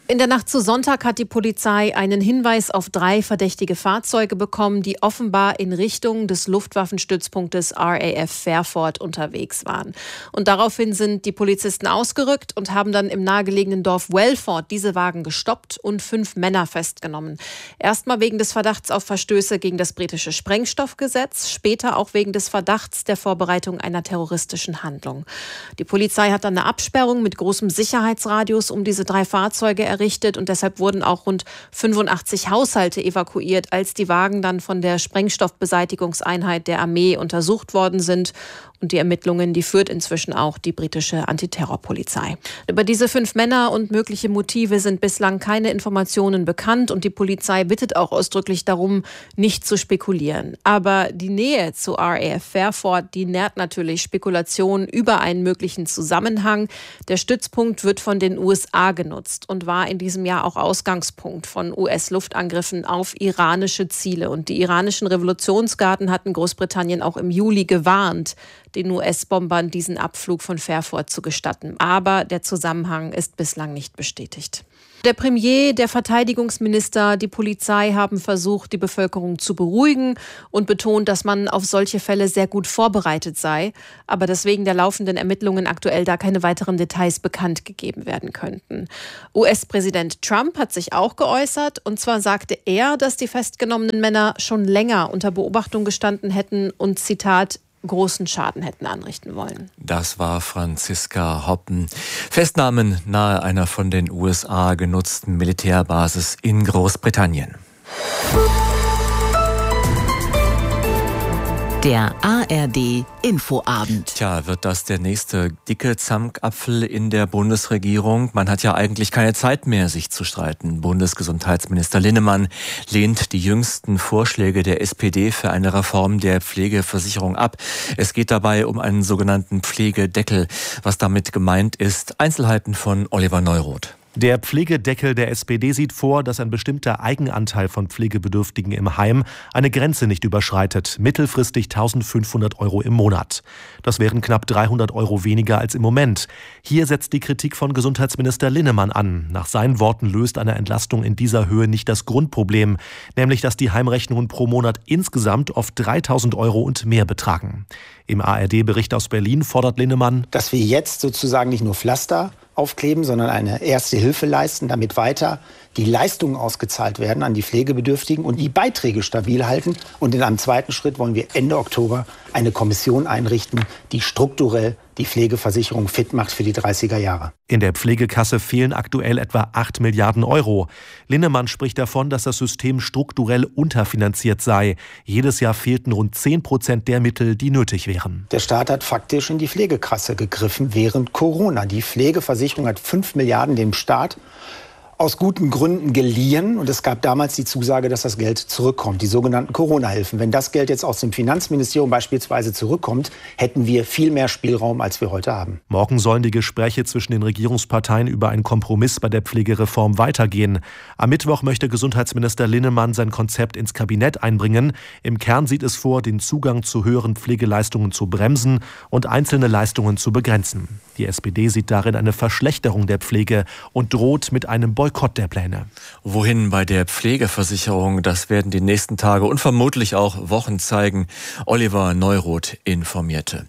Speaker 11: In der Nacht zu Sonntag hat die Polizei einen Hinweis auf drei verdächtige Fahrzeuge bekommen, die offenbar in Richtung des Luftwaffenstützpunktes R A F Fairford unterwegs waren. Und daraufhin sind die Polizisten ausgerückt und haben dann im nahegelegenen Dorf Welford diese Wagen gestoppt und fünf Männer festgenommen. Erstmal wegen des Verdachts auf Verstöße gegen das britische Sprengstoffgesetz, später auch wegen des Verdachts der Vorbereitung einer terroristischen Handlung. Die Polizei hat dann eine Absperrung mit großem Sicherheitsradius um diese drei Fahrzeuge errichtet. errichtet und deshalb wurden auch rund fünfundachtzig Haushalte evakuiert, als die Wagen dann von der Sprengstoffbeseitigungseinheit der Armee untersucht worden sind. Und die Ermittlungen, die führt inzwischen auch die britische Antiterrorpolizei. Über diese fünf Männer und mögliche Motive sind bislang keine Informationen bekannt und die Polizei bittet auch ausdrücklich darum, nicht zu spekulieren. Aber die Nähe zu R A F Fairford, die nährt natürlich Spekulationen über einen möglichen Zusammenhang. Der Stützpunkt wird von den U S A genutzt und war in diesem Jahr auch Ausgangspunkt von U S-Luftangriffen auf iranische Ziele. Und die iranischen Revolutionsgarden hatten Großbritannien auch im Juli gewarnt, den U S-Bombern diesen Abflug von Fairford zu gestatten. Aber der Zusammenhang ist bislang nicht bestätigt. Der Premier, der Verteidigungsminister, die Polizei haben versucht, die Bevölkerung zu beruhigen und betont, dass man auf solche Fälle sehr gut vorbereitet sei, aber dass wegen der laufenden Ermittlungen aktuell da keine weiteren Details bekannt gegeben werden könnten. U S-Präsident Trump hat sich auch geäußert, und zwar sagte er, dass die festgenommenen Männer schon länger unter Beobachtung gestanden hätten und, Zitat, großen Schaden hätten anrichten wollen.
Speaker 5: Das war Franziska Hoppen. Festnahmen nahe einer von den U S A genutzten Militärbasis in Großbritannien.
Speaker 4: Der A R D Infoabend.
Speaker 5: Tja, wird das der nächste dicke Zankapfel in der Bundesregierung? Man hat ja eigentlich keine Zeit mehr, sich zu streiten. Bundesgesundheitsminister Linnemann lehnt die jüngsten Vorschläge der S P D für eine Reform der Pflegeversicherung ab. Es geht dabei um einen sogenannten Pflegedeckel. Was damit gemeint ist, Einzelheiten von Oliver Neuroth.
Speaker 12: Der Pflegedeckel der S P D sieht vor, dass ein bestimmter Eigenanteil von Pflegebedürftigen im Heim eine Grenze nicht überschreitet, mittelfristig eintausendfünfhundert Euro im Monat. Das wären knapp dreihundert Euro weniger als im Moment. Hier setzt die Kritik von Gesundheitsminister Linnemann an. Nach seinen Worten löst eine Entlastung in dieser Höhe nicht das Grundproblem, nämlich dass die Heimrechnungen pro Monat insgesamt oft dreitausend Euro und mehr betragen. Im A R D-Bericht aus Berlin fordert Linnemann,
Speaker 13: dass wir jetzt sozusagen nicht nur Pflaster aufkleben, sondern eine erste Hilfe leisten, damit weiter die Leistungen ausgezahlt werden an die Pflegebedürftigen und die Beiträge stabil halten. Und in einem zweiten Schritt wollen wir Ende Oktober eine Kommission einrichten, die strukturell die Pflegeversicherung fit macht für die dreißiger Jahre.
Speaker 12: In der Pflegekasse fehlen aktuell etwa acht Milliarden Euro. Linnemann spricht davon, dass das System strukturell unterfinanziert sei. Jedes Jahr fehlten rund zehn Prozent der Mittel, die nötig wären.
Speaker 13: Der Staat hat faktisch in die Pflegekasse gegriffen während Corona. Die Pflegeversicherung hat fünf Milliarden dem Staat aus guten Gründen geliehen, und es gab damals die Zusage, dass das Geld zurückkommt, die sogenannten Corona-Hilfen. Wenn das Geld jetzt aus dem Finanzministerium beispielsweise zurückkommt, hätten wir viel mehr Spielraum, als wir heute haben.
Speaker 12: Morgen sollen die Gespräche zwischen den Regierungsparteien über einen Kompromiss bei der Pflegereform weitergehen. Am Mittwoch möchte Gesundheitsminister Linnemann sein Konzept ins Kabinett einbringen. Im Kern sieht es vor, den Zugang zu höheren Pflegeleistungen zu bremsen und einzelne Leistungen zu begrenzen. Die S P D sieht darin eine Verschlechterung der Pflege und droht mit einem Boykott der Pläne.
Speaker 5: Wohin bei der Pflegeversicherung, das werden die nächsten Tage und vermutlich auch Wochen zeigen. Oliver Neuroth informierte.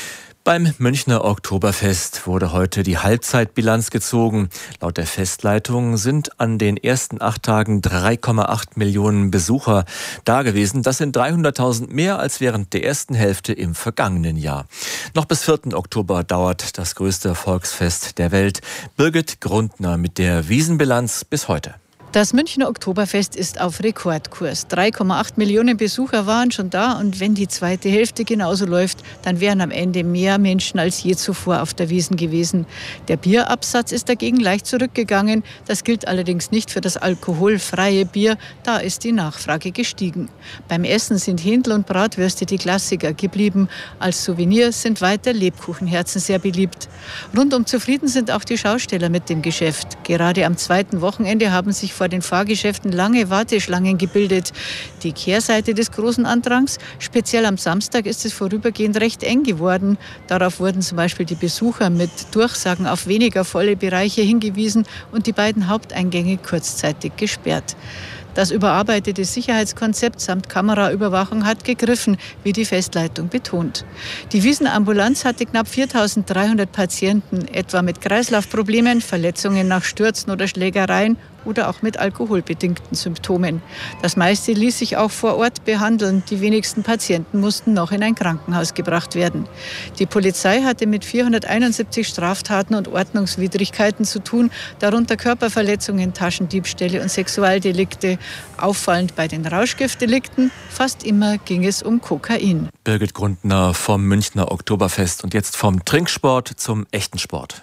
Speaker 5: Beim Münchner Oktoberfest wurde heute die Halbzeitbilanz gezogen. Laut der Festleitung sind an den ersten acht Tagen drei Komma acht Millionen Besucher da gewesen. Das sind dreihunderttausend mehr als während der ersten Hälfte im vergangenen Jahr. Noch bis vierten Oktober dauert das größte Volksfest der Welt. Birgit Grundner mit der Wiesenbilanz bis heute.
Speaker 14: Das Münchner Oktoberfest ist auf Rekordkurs. drei Komma acht Millionen Besucher waren schon da, und wenn die zweite Hälfte genauso läuft, dann wären am Ende mehr Menschen als je zuvor auf der Wiesn gewesen. Der Bierabsatz ist dagegen leicht zurückgegangen. Das gilt allerdings nicht für das alkoholfreie Bier. Da ist die Nachfrage gestiegen. Beim Essen sind Händel und Bratwürste die Klassiker geblieben. Als Souvenir sind weiter Lebkuchenherzen sehr beliebt. Rundum zufrieden sind auch die Schausteller mit dem Geschäft. Gerade am zweiten Wochenende haben sich vor vor den Fahrgeschäften lange Warteschlangen gebildet. Die Kehrseite des großen Andrangs, speziell am Samstag ist es vorübergehend recht eng geworden. Darauf wurden zum Beispiel die Besucher mit Durchsagen auf weniger volle Bereiche hingewiesen und die beiden Haupteingänge kurzzeitig gesperrt. Das überarbeitete Sicherheitskonzept samt Kameraüberwachung hat gegriffen, wie die Festleitung betont. Die Wiesenambulanz hatte knapp viertausenddreihundert Patienten, etwa mit Kreislaufproblemen, Verletzungen nach Stürzen oder Schlägereien oder auch mit alkoholbedingten Symptomen. Das meiste ließ sich auch vor Ort behandeln. Die wenigsten Patienten mussten noch in ein Krankenhaus gebracht werden. Die Polizei hatte mit vierhunderteinundsiebzig Straftaten und Ordnungswidrigkeiten zu tun, darunter Körperverletzungen, Taschendiebstähle und Sexualdelikte. Auffallend bei den Rauschgiftdelikten, fast immer ging es um Kokain.
Speaker 5: Birgit Grundner vom Münchner Oktoberfest und jetzt vom Trinksport zum echten Sport.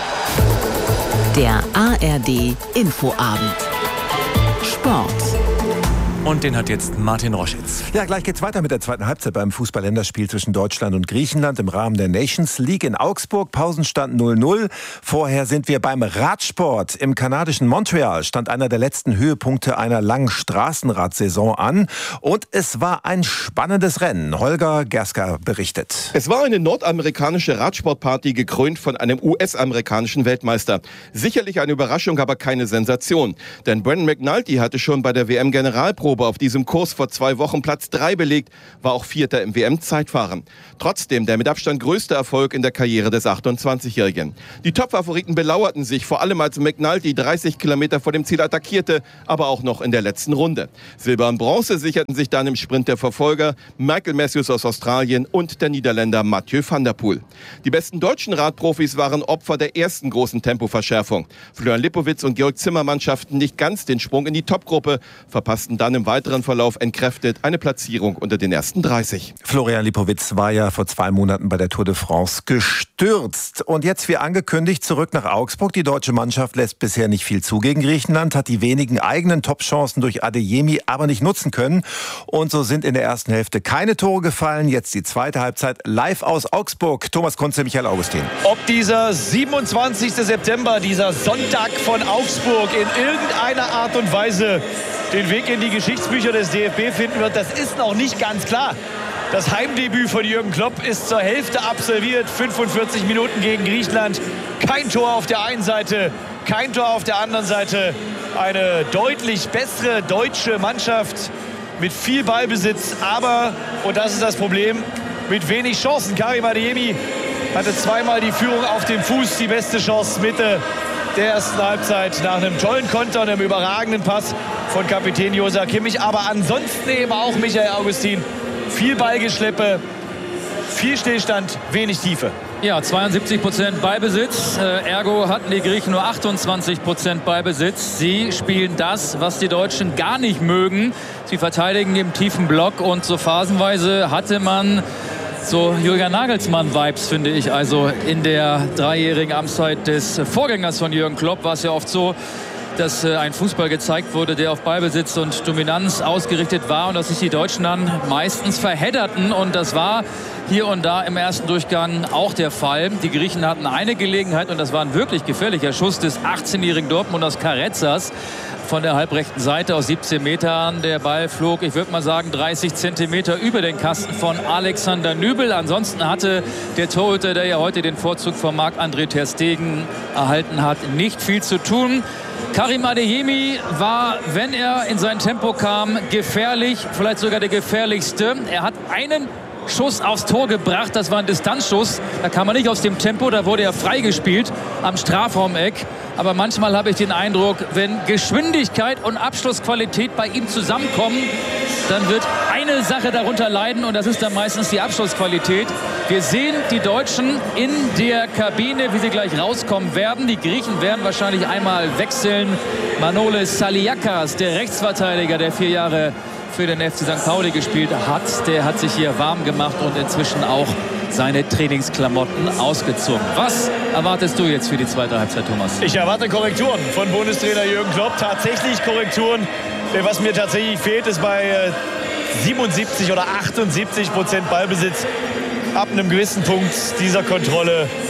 Speaker 4: Der A R D Infoabend. Sport.
Speaker 5: Und den hat jetzt Martin Roschitz.
Speaker 3: Ja, gleich geht's weiter mit der zweiten Halbzeit beim Fußball-Länderspiel zwischen Deutschland und Griechenland im Rahmen der Nations League in Augsburg. Pausenstand null null. Vorher sind wir beim Radsport. Im kanadischen Montreal stand einer der letzten Höhepunkte einer langen Straßenradsaison an. Und es war ein spannendes Rennen. Holger Gerska berichtet.
Speaker 15: Es war eine nordamerikanische Radsportparty, gekrönt von einem U S-amerikanischen Weltmeister. Sicherlich eine Überraschung, aber keine Sensation. Denn Brandon McNulty hatte schon bei der W M-Generalprobe auf diesem Kurs vor zwei Wochen Platz drei belegt, war auch Vierter im W M-Zeitfahren. Trotzdem der mit Abstand größte Erfolg in der Karriere des achtundzwanzigjährigen. Die Top-Favoriten belauerten sich, vor allem als McNulty dreißig Kilometer vor dem Ziel attackierte, aber auch noch in der letzten Runde. Silber und Bronze sicherten sich dann im Sprint der Verfolger Michael Matthews aus Australien und der Niederländer Mathieu van der Poel. Die besten deutschen Radprofis waren Opfer der ersten großen Tempoverschärfung. Florian Lipowitz und Georg Zimmermann schafften nicht ganz den Sprung in die Topgruppe, verpassten dann im weiteren Verlauf entkräftet eine Platzierung unter den ersten dreißig.
Speaker 3: Florian Lipowitz war ja vor zwei Monaten bei der Tour de France gestürzt. Und jetzt, wie angekündigt, zurück nach Augsburg. Die deutsche Mannschaft lässt bisher nicht viel zu gegen Griechenland, hat die wenigen eigenen Top-Chancen durch Adeyemi aber nicht nutzen können. Und so sind in der ersten Hälfte keine Tore gefallen. Jetzt die zweite Halbzeit live aus Augsburg. Thomas Kunze, Michael Augustin.
Speaker 2: Ob dieser siebenundzwanzigste September, dieser Sonntag von Augsburg in irgendeiner Art und Weise den Weg in die Geschichtsbücher des D F B finden wird, das ist noch nicht ganz klar. Das Heimdebüt von Jürgen Klopp ist zur Hälfte absolviert. fünfundvierzig Minuten gegen Griechenland. Kein Tor auf der einen Seite, kein Tor auf der anderen Seite. Eine deutlich bessere deutsche Mannschaft mit viel Ballbesitz, aber, und das ist das Problem, mit wenig Chancen. Karim Adeyemi hatte zweimal die Führung auf dem Fuß, die beste Chance Mitte der ersten Halbzeit nach einem tollen Konter und einem überragenden Pass von Kapitän Joshua Kimmich. Aber ansonsten eben auch Michael Augustin. Viel Ballgeschleppe, viel Stillstand, wenig Tiefe.
Speaker 1: Ja, zweiundsiebzig Prozent Ballbesitz. Äh, ergo hatten die Griechen nur achtundzwanzig Prozent Ballbesitz. Sie spielen das, was die Deutschen gar nicht mögen. Sie verteidigen im tiefen Block und so phasenweise hatte man so Jürgen Nagelsmann-Vibes, finde ich. Also in der dreijährigen Amtszeit des Vorgängers von Jürgen Klopp war es ja oft so, dass äh, ein Fußball gezeigt wurde, der auf Ballbesitz und Dominanz ausgerichtet war und dass sich die Deutschen dann meistens verhedderten. Und das war hier und da im ersten Durchgang auch der Fall. Die Griechen hatten eine Gelegenheit und das war ein wirklich gefährlicher Schuss des achtzehnjährigen Dortmunders Carrezzas von der halbrechten Seite aus siebzehn Metern. Der Ball flog, ich würde mal sagen, dreißig Zentimeter über den Kasten von Alexander Nübel. Ansonsten hatte der Torhüter, der ja heute den Vorzug von Marc-André ter Stegen erhalten hat, nicht viel zu tun. Karim Adeyemi war, wenn er in sein Tempo kam, gefährlich, vielleicht sogar der gefährlichste. Er hat einen Schuss aufs Tor gebracht, das war ein Distanzschuss. Da kam er nicht aus dem Tempo, da wurde er freigespielt am Strafraumeck. Aber manchmal habe ich den Eindruck, wenn Geschwindigkeit und Abschlussqualität bei ihm zusammenkommen, dann wird eine Sache darunter leiden und das ist dann meistens die Abschlussqualität. Wir sehen die Deutschen in der Kabine, wie sie gleich rauskommen werden. Die Griechen werden wahrscheinlich einmal wechseln. Manolis Saliakas, der Rechtsverteidiger, der vier Jahre für den F C Sankt Pauli gespielt hat, der hat sich hier warm gemacht und inzwischen auch seine Trainingsklamotten ausgezogen. Was erwartest du jetzt für die zweite Halbzeit, Thomas?
Speaker 2: Ich erwarte Korrekturen von Bundestrainer Jürgen Klopp. Tatsächlich Korrekturen. Was mir tatsächlich fehlt, ist bei siebenundsiebzig oder achtundsiebzig Prozent Ballbesitz ab einem gewissen Punkt dieser Kontrolle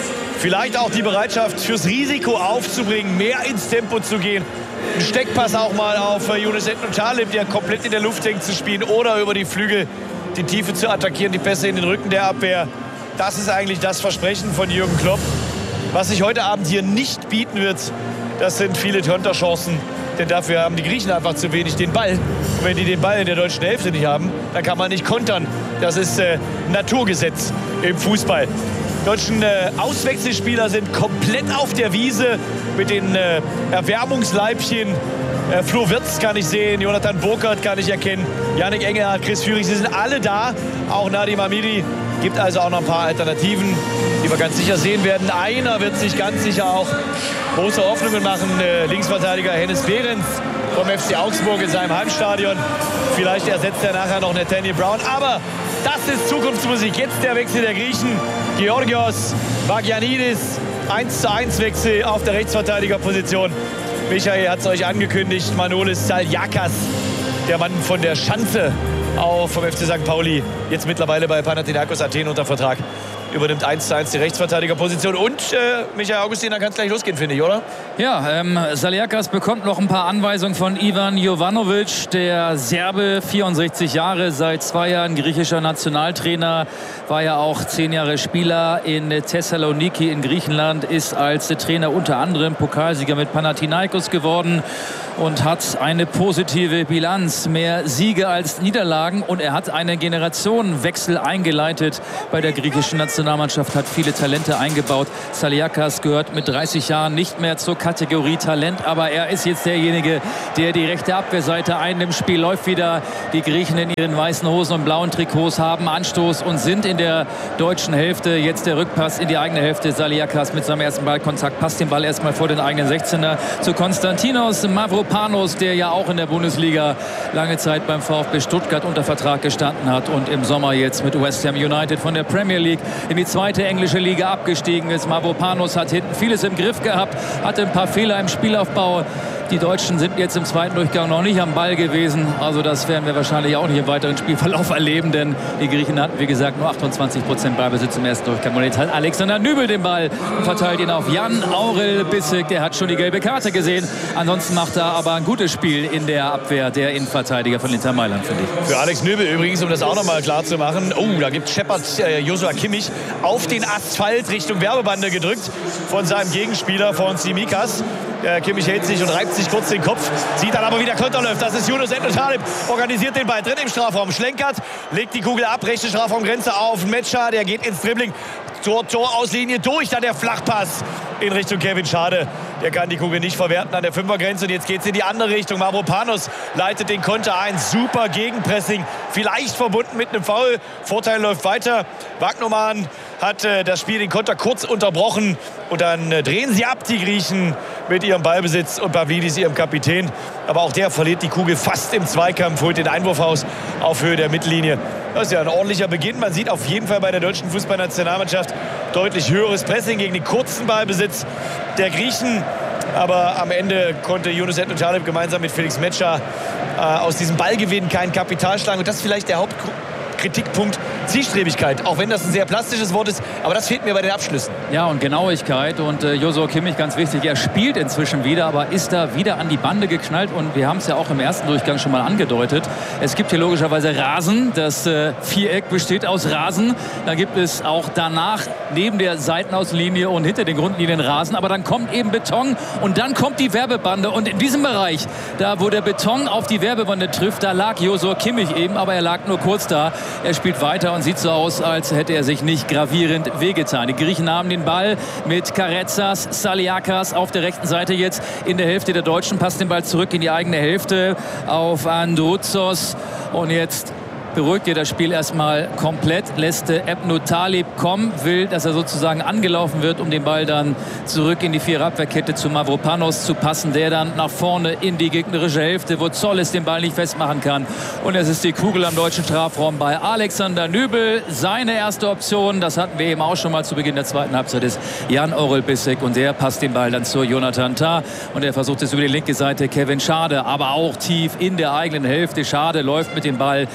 Speaker 2: Vielleicht auch die Bereitschaft fürs Risiko aufzubringen, mehr ins Tempo zu gehen. Ein Steckpass auch mal auf Yunus Talib, der komplett in der Luft hängt, zu spielen oder über die Flügel die Tiefe zu attackieren, die Pässe in den Rücken der Abwehr. Das ist eigentlich das Versprechen von Jürgen Klopp. Was sich heute Abend hier nicht bieten wird, das sind viele Konterchancen. Denn dafür haben die Griechen einfach zu wenig den Ball. Und wenn die den Ball in der deutschen Hälfte nicht haben, dann kann man nicht kontern. Das ist äh, Naturgesetz im Fußball. Die deutschen äh, Auswechselspieler sind komplett auf der Wiese mit den äh, Erwärmungsleibchen. Äh, Flo Wirtz kann ich sehen, Jonathan Burkhardt kann ich erkennen, Yannick Engelhardt, Chris Führig, sie sind alle da. Auch Nadim Amiri. Gibt also auch noch ein paar Alternativen, die wir ganz sicher sehen werden. Einer wird sich ganz sicher auch große Hoffnungen machen. Äh, Linksverteidiger Hennes Behrens vom F C Augsburg in seinem Heimstadion. Vielleicht ersetzt er nachher noch Nathaniel Brown. Aber das ist Zukunftsmusik. Jetzt der Wechsel der Griechen. Georgios Vagianidis. eins zu eins Wechsel auf der Rechtsverteidigerposition. Michael hat es euch angekündigt. Manolis Saliakas, der Mann von der Schanze, auch vom F C Sankt Pauli, jetzt mittlerweile bei Panathinaikos Athen unter Vertrag, übernimmt eins zu eins die Rechtsverteidigerposition. Und äh, Michael Augustin, dann kann es gleich losgehen, finde ich, oder?
Speaker 1: Ja, ähm, Saliakas bekommt noch ein paar Anweisungen von Ivan Jovanovic, der Serbe, vierundsechzig Jahre, seit zwei Jahren griechischer Nationaltrainer, war ja auch zehn Jahre Spieler in Thessaloniki in Griechenland, ist als Trainer unter anderem Pokalsieger mit Panathinaikos geworden und hat eine positive Bilanz, mehr Siege als Niederlagen, und er hat einen Generationenwechsel eingeleitet bei der griechischen Nationalmannschaft, hat viele Talente eingebaut. Saliakas gehört mit dreißig Jahren nicht mehr zur Kategorie Talent, aber er ist jetzt derjenige, der die rechte Abwehrseite einnimmt. Spiel läuft wieder. Die Griechen in ihren weißen Hosen und blauen Trikots haben Anstoß und sind in der deutschen Hälfte. Jetzt der Rückpass in die eigene Hälfte. Saliakas mit seinem ersten Ballkontakt passt den Ball erstmal vor den eigenen sechzehner zu Konstantinos Mavropanos, der ja auch in der Bundesliga lange Zeit beim VfB Stuttgart unter Vertrag gestanden hat und im Sommer jetzt mit West Ham United von der Premier League in die zweite englische Liga abgestiegen ist. Mavropanos hat hinten vieles im Griff gehabt, hatte ein paar Fehler im Spielaufbau. Die Deutschen sind jetzt im zweiten Durchgang noch nicht am Ball gewesen. Also das werden wir wahrscheinlich auch nicht im weiteren Spielverlauf erleben, denn die Griechen hatten, wie gesagt, nur achtundzwanzig Prozent Ballbesitz im ersten Durchgang. Und jetzt hat Alexander Nübel den Ball und verteilt ihn auf Jan Aurel Bissek. Der hat schon die gelbe Karte gesehen. Ansonsten macht er aber ein gutes Spiel in der Abwehr, der Innenverteidiger von Inter Mailand, finde ich.
Speaker 2: Für Alex Nübel übrigens, um das auch noch mal klar zu machen. Oh, da gibt Shepard äh, Joshua Kimmich auf den Asphalt Richtung Werbebande gedrückt von seinem Gegenspieler, von Tsimikas. Äh, Kimmich hält sich und reibt sich kurz den Kopf, sieht dann aber wieder Konter läuft. Das ist Yunus Talib, organisiert den Ball drin im Strafraum, schlenkert, legt die Kugel ab, rechte Strafraumgrenze auf Metscher, der geht ins Dribbling, Tor, Torauslinie durch, dann der Flachpass in Richtung Kevin Schade. Der kann die Kugel nicht verwerten an der Fünfergrenze und jetzt geht es in die andere Richtung. Mavropanos leitet den Konter ein, super Gegenpressing, vielleicht verbunden mit einem Foul. Vorteil läuft weiter. Wagnermann hat äh, das Spiel, den Konter kurz unterbrochen und dann äh, drehen sie ab, die Griechen, mit ihrem Ballbesitz und Pavlidis, ihrem Kapitän. Aber auch der verliert die Kugel fast im Zweikampf, holt den Einwurf aus auf Höhe der Mittellinie. Das ist ja ein ordentlicher Beginn. Man sieht auf jeden Fall bei der deutschen Fußballnationalmannschaft deutlich höheres Pressing gegen den kurzen Ballbesitz der Griechen. Aber am Ende konnte Yunus Talib gemeinsam mit Felix Metscher äh, aus diesem Ballgewinn kein Kapital schlagen. Und das ist vielleicht der Hauptkritikpunkt: Zielstrebigkeit. Auch wenn das ein sehr plastisches Wort ist, aber das fehlt mir bei den Abschlüssen.
Speaker 1: Ja, und Genauigkeit. Und äh, Joshua Kimmich, ganz wichtig, er spielt inzwischen wieder, aber ist da wieder an die Bande geknallt. Und wir haben es ja auch im ersten Durchgang schon mal angedeutet. Es gibt hier logischerweise Rasen. Das äh, Viereck besteht aus Rasen. Dann gibt es auch danach neben der Seitenauslinie und hinter den Grundlinien Rasen. Aber dann kommt eben Beton und dann kommt die Werbebande. Und in diesem Bereich, da wo der Beton auf die Werbebande trifft, da lag Joshua Kimmich eben, aber er lag nur kurz da. Er spielt weiter und sieht so aus, als hätte er sich nicht gravierend wehgetan. Die Griechen haben den Ball mit Karetsas, Saliakas auf der rechten Seite jetzt in der Hälfte der Deutschen, passt den Ball zurück in die eigene Hälfte auf Androuzos und jetzt beruhigt ihr das Spiel erstmal komplett, lässt Ebnu Talib kommen, will, dass er sozusagen angelaufen wird, um den Ball dann zurück in die Viererabwehrkette zu Mavropanos zu passen, der dann nach vorne in die gegnerische Hälfte, wo Zolles den Ball nicht festmachen kann. Und es ist die Kugel am deutschen Strafraum bei Alexander Nübel. Seine erste Option, das hatten wir eben auch schon mal zu Beginn der zweiten Halbzeit, ist Jan Aurel Bissek und der passt den Ball dann zu Jonathan Tah und er versucht es über die linke Seite Kevin Schade, aber auch tief in der eigenen Hälfte. Schade läuft mit dem Ball noch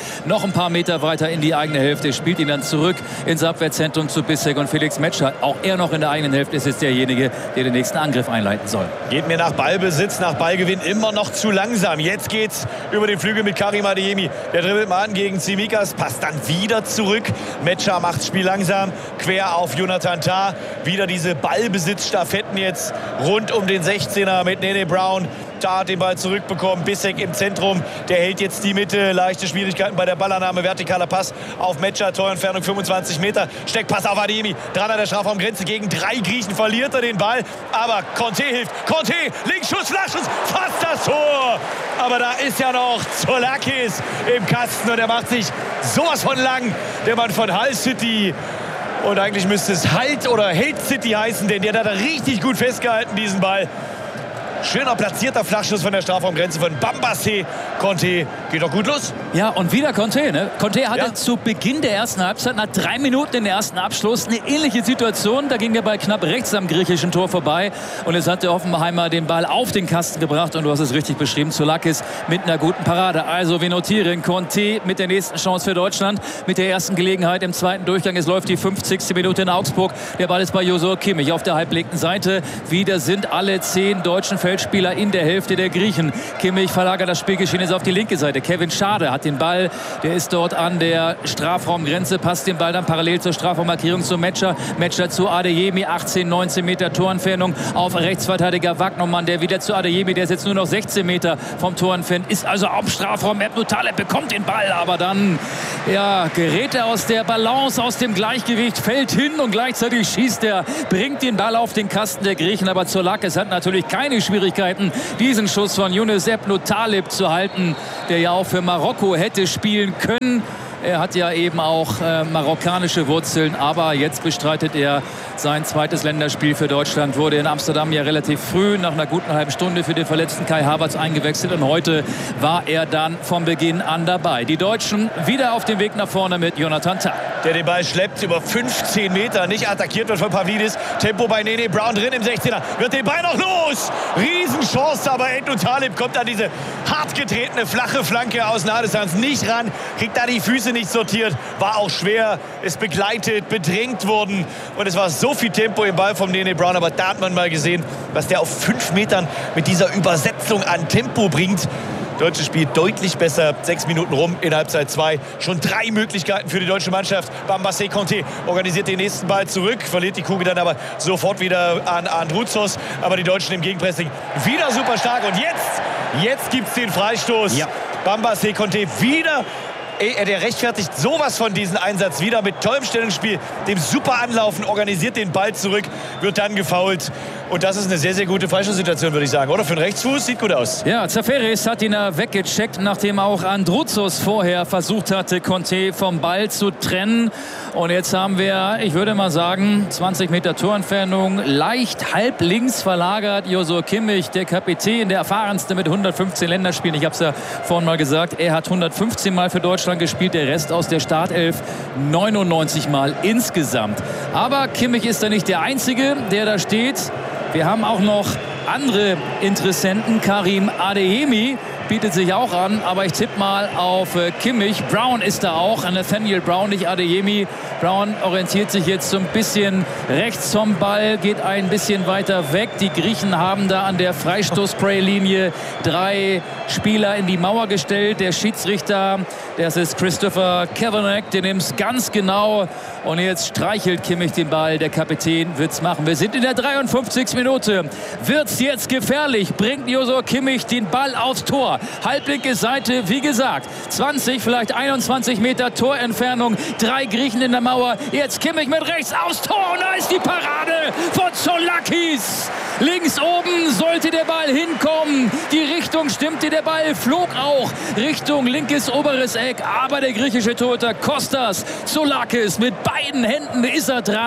Speaker 1: ein paar Meter weiter in die eigene Hälfte, spielt ihn dann zurück ins Abwehrzentrum zu Bissek und Felix Metscher. Auch er noch in der eigenen Hälfte ist jetzt derjenige, der den nächsten Angriff einleiten soll.
Speaker 2: Geht mir nach Ballbesitz, nach Ballgewinn immer noch zu langsam. Jetzt geht's über den Flügel mit Karim Adeyemi. Der dribbelt mal an gegen Tsimikas, passt dann wieder zurück. Metscher macht das Spiel langsam, quer auf Jonathan Tah. Wieder diese Ballbesitzstaffetten jetzt rund um den sechzehner mit Nene Brown. Tah hat den Ball zurückbekommen, Bissek im Zentrum, der hält jetzt die Mitte, leichte Schwierigkeiten bei der Ballannahme, vertikaler Pass auf Metscher, Torentfernung fünfundzwanzig Meter, Steckpass auf Adeyemi, dran an der Strafraumgrenze, gegen drei Griechen verliert er den Ball, aber Conte hilft, Conte, Linksschuss, Flachschuss, fast das Tor, aber da ist ja noch Zoulakis im Kasten und er macht sich sowas von lang, der Mann von Hull City. Und eigentlich müsste es Halt oder Hate City heißen, denn der hat da richtig gut festgehalten, diesen Ball. Schöner platzierter Flachschuss von der Strafraumgrenze von Bambassé. Conte geht doch gut los.
Speaker 1: Ja, und wieder Conte. Ne? Conte hatte
Speaker 2: ja.
Speaker 1: zu Beginn der ersten Halbzeit, nach drei Minuten den ersten Abschluss, eine ähnliche Situation. Da ging der Ball knapp rechts am griechischen Tor vorbei. Und jetzt hat der Hoffenheimer den Ball auf den Kasten gebracht. Und du hast es richtig beschrieben, Zoulakis mit einer guten Parade. Also wir notieren, Conte mit der nächsten Chance für Deutschland. Mit der ersten Gelegenheit im zweiten Durchgang. Es läuft die fünfzigste Minute in Augsburg. Der Ball ist bei Joshua Kimmich auf der halblinken Seite. Wieder sind alle zehn deutschen Feldspieler in der Hälfte der Griechen. Kimmich verlagert das Spielgeschehen jetzt auf die linke Seite. Kevin Schade hat den Ball, der ist dort an der Strafraumgrenze, passt den Ball dann parallel zur Strafraummarkierung zu Metscher. Metscher zu Adeyemi, achtzehn, neunzehn Meter Torentfernung auf Rechtsverteidiger Wagnermann, der wieder zu Adeyemi, der ist jetzt nur noch sechzehn Meter vom Tor entfernt, ist also am Strafraum. Ebnu Taleb bekommt den Ball, aber dann ja, gerät er aus der Balance, aus dem Gleichgewicht, fällt hin und gleichzeitig schießt er, bringt den Ball auf den Kasten der Griechen, aber Zoulakis hat natürlich keine Schwierigkeiten, diesen Schuss von Younes Ebnu Taleb zu halten, der ja auch für Marokko hätte spielen können. Er hat ja eben auch äh, marokkanische Wurzeln, aber jetzt bestreitet er sein zweites Länderspiel für Deutschland. Wurde in Amsterdam ja relativ früh, nach einer guten halben Stunde für den verletzten Kai Havertz eingewechselt. Und heute war er dann von Beginn an dabei. Die Deutschen wieder auf dem Weg nach vorne mit Jonathan Tah.
Speaker 2: Der den Ball schleppt über fünfzehn Meter, nicht attackiert wird von Pavlidis. Tempo bei Nene Brown drin im sechzehner. Wird den Ball noch los. Riesenchance, aber Ebnu Taleb kommt an diese hart getretene, flache Flanke aus Nahdistanz nicht ran. Kriegt da die Füße nicht sortiert, war auch schwer, ist begleitet, bedrängt worden und es war so viel Tempo im Ball vom Nene Brown, aber da hat man mal gesehen, was der auf fünf Metern mit dieser Übersetzung an Tempo bringt. Deutsche spielt deutlich besser, sechs Minuten rum in Halbzeit zwei. Schon drei Möglichkeiten für die deutsche Mannschaft. Bambassé Conte organisiert den nächsten Ball zurück, verliert die Kugel dann aber sofort wieder an Androuzos. Aber die Deutschen im Gegenpressing wieder super stark und jetzt, jetzt gibt es den Freistoß. Ja. Bambassé Conte wieder. Der rechtfertigt sowas von diesem Einsatz wieder mit tollem Stellungsspiel, dem super Anlaufen, organisiert den Ball zurück, wird dann gefoult. Und das ist eine sehr, sehr gute Freistoßsituation, würde ich sagen. Oder für einen Rechtsfuß, sieht gut aus.
Speaker 1: Ja, Zaferis hat ihn weggecheckt, nachdem auch Androuzos vorher versucht hatte, Conte vom Ball zu trennen. Und jetzt haben wir, ich würde mal sagen, zwanzig Meter Torentfernung, leicht halb links verlagert. Joshua Kimmich, der Kapitän, der erfahrenste mit hundertfünfzehn Länderspielen. Ich habe es ja vorhin mal gesagt, er hat hundertfünfzehn Mal für Deutschland gespielt, der Rest aus der Startelf neunundneunzig Mal insgesamt. Aber Kimmich ist da nicht der Einzige, der da steht. Wir haben auch noch andere Interessenten. Karim Adeyemi bietet sich auch an, aber ich tippe mal auf äh, Kimmich. Brown ist da auch, Nathaniel Brown, nicht Adeyemi. Brown orientiert sich jetzt so ein bisschen rechts vom Ball, geht ein bisschen weiter weg. Die Griechen haben da an der Freistoß-Spray-Linie drei Spieler in die Mauer gestellt. Der Schiedsrichter, das ist Christopher Kavanagh, der nimmt es ganz genau. Und jetzt streichelt Kimmich den Ball. Der Kapitän wird es machen. Wir sind in der dreiundfünfzigsten Minute. Wird es jetzt gefährlich? Bringt Joshua Kimmich den Ball aufs Tor. Halblinke Seite, wie gesagt, zwanzig, vielleicht einundzwanzig Meter Torentfernung. Drei Griechen in der Mauer. Jetzt Kimmich mit rechts aufs Tor. Und da ist die Parade von Zoulakis. Links oben sollte der Ball hinkommen. Die Richtung stimmte, der Ball flog auch Richtung linkes oberes Eck. Aber der griechische Torhüter Kostas Zoulakis mit beiden Händen ist er dran.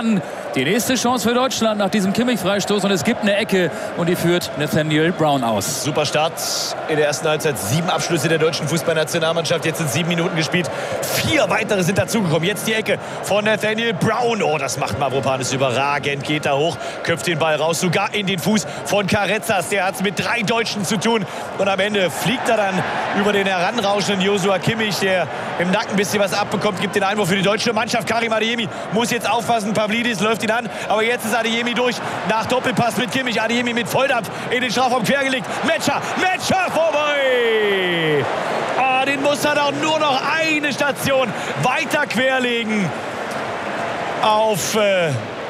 Speaker 1: Die nächste Chance für Deutschland nach diesem Kimmich-Freistoß und es gibt eine Ecke und die führt Nathaniel Brown aus.
Speaker 2: Super Start in der ersten Halbzeit. Sieben Abschlüsse der deutschen Fußballnationalmannschaft. Jetzt sind sieben Minuten gespielt. Vier weitere sind dazugekommen. Jetzt die Ecke von Nathaniel Brown. Oh, das macht Mavropanos überragend. Geht da hoch, köpft den Ball raus, sogar in den Fuß von Carretzas. Der hat es mit drei Deutschen zu tun. Und am Ende fliegt er dann über den heranrauschenden Joshua Kimmich, der im Nacken ein bisschen was abbekommt. Gibt den Einwurf für die deutsche Mannschaft. Karim Adeyemi muss jetzt aufpassen. Pavlidis läuft ihn an, aber jetzt ist Adeyemi durch, nach Doppelpass mit Kimmich, Adeyemi mit Volldampf in den Strafraum quergelegt, Metscher, Metscher vorbei! Ah, den muss er doch nur noch eine Station weiter querlegen auf äh,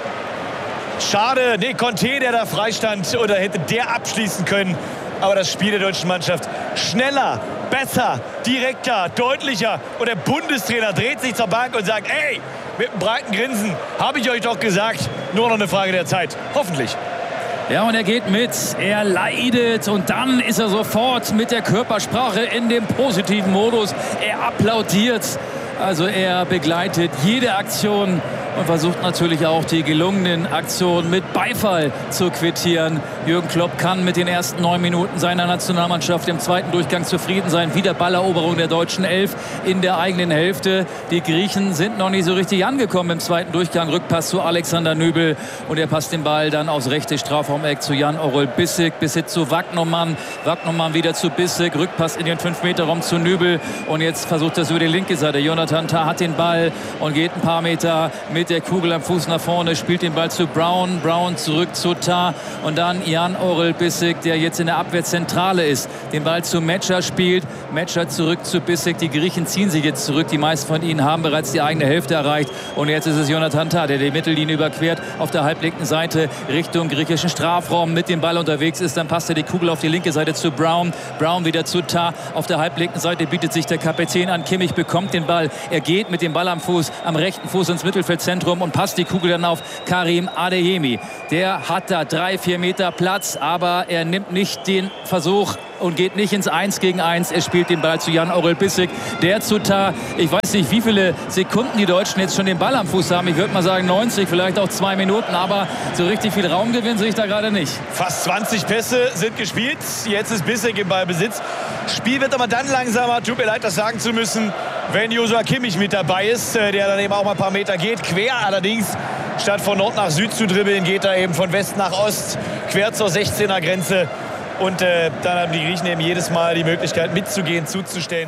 Speaker 2: schade, nee, Conte, der da freistand, oder hätte der abschließen können, aber das Spiel der deutschen Mannschaft schneller, besser, direkter, deutlicher und der Bundestrainer dreht sich zur Bank und sagt, ey, mit einem breiten Grinsen, habe ich euch doch gesagt, nur noch eine Frage der Zeit. Hoffentlich.
Speaker 1: Ja, und er geht mit, er leidet und dann ist er sofort mit der Körpersprache in dem positiven Modus. Er applaudiert, also er begleitet jede Aktion und versucht natürlich auch die gelungenen Aktionen mit Beifall zu quittieren. Jürgen Klopp kann mit den ersten neun Minuten seiner Nationalmannschaft im zweiten Durchgang zufrieden sein. Wieder Balleroberung der deutschen Elf in der eigenen Hälfte. Die Griechen sind noch nicht so richtig angekommen im zweiten Durchgang. Rückpass zu Alexander Nübel und er passt den Ball dann aufs rechte Strafraumeck zu Jan-Orel Bissek. Bissek zu Wagnermann. Wagnermann wieder zu Bissek. Rückpass in den fünf Meter Raum zu Nübel und jetzt versucht er es über die linke Seite. Jonathan Tah hat den Ball und geht ein paar Meter mit der Kugel am Fuß nach vorne, spielt den Ball zu Brown, Brown zurück zu Tah und dann Jan-Orel Bissek, der jetzt in der Abwehrzentrale ist, den Ball zu Metscher spielt, Metscher zurück zu Bissek, die Griechen ziehen sich jetzt zurück, die meisten von ihnen haben bereits die eigene Hälfte erreicht und jetzt ist es Jonathan Tah, der die Mittellinie überquert, auf der halblinken Seite Richtung griechischen Strafraum mit dem Ball unterwegs ist, dann passt er die Kugel auf die linke Seite zu Brown, Brown wieder zu Tah, auf der halblinken Seite bietet sich der Kapitän an, Kimmich bekommt den Ball, er geht mit dem Ball am Fuß, am rechten Fuß ins Mittelfeldzentrum und passt die Kugel dann auf Karim Adeyemi. Der hat da drei, vier Meter Platz, aber er nimmt nicht den Versuch und geht nicht ins Eins gegen Eins. Er spielt den Ball zu Jan-Orel Bissek, der zu Tah. Ich weiß nicht, wie viele Sekunden die Deutschen jetzt schon den Ball am Fuß haben. Ich würde mal sagen neunzig, vielleicht auch zwei Minuten, aber so richtig viel Raumgewinn sehe ich da gerade nicht.
Speaker 2: Fast zwanzig Pässe sind gespielt. Jetzt ist Bissek im Ballbesitz. Spiel wird aber dann langsamer. Tut mir leid, das sagen zu müssen, wenn Joshua Kimmich mit dabei ist, der dann eben auch mal ein paar Meter geht. Quer allerdings, statt von Nord nach Süd zu dribbeln, geht er eben von West nach Ost, quer zur sechzehner Grenze. Und äh, dann haben die Griechen eben jedes Mal die Möglichkeit mitzugehen, zuzustellen.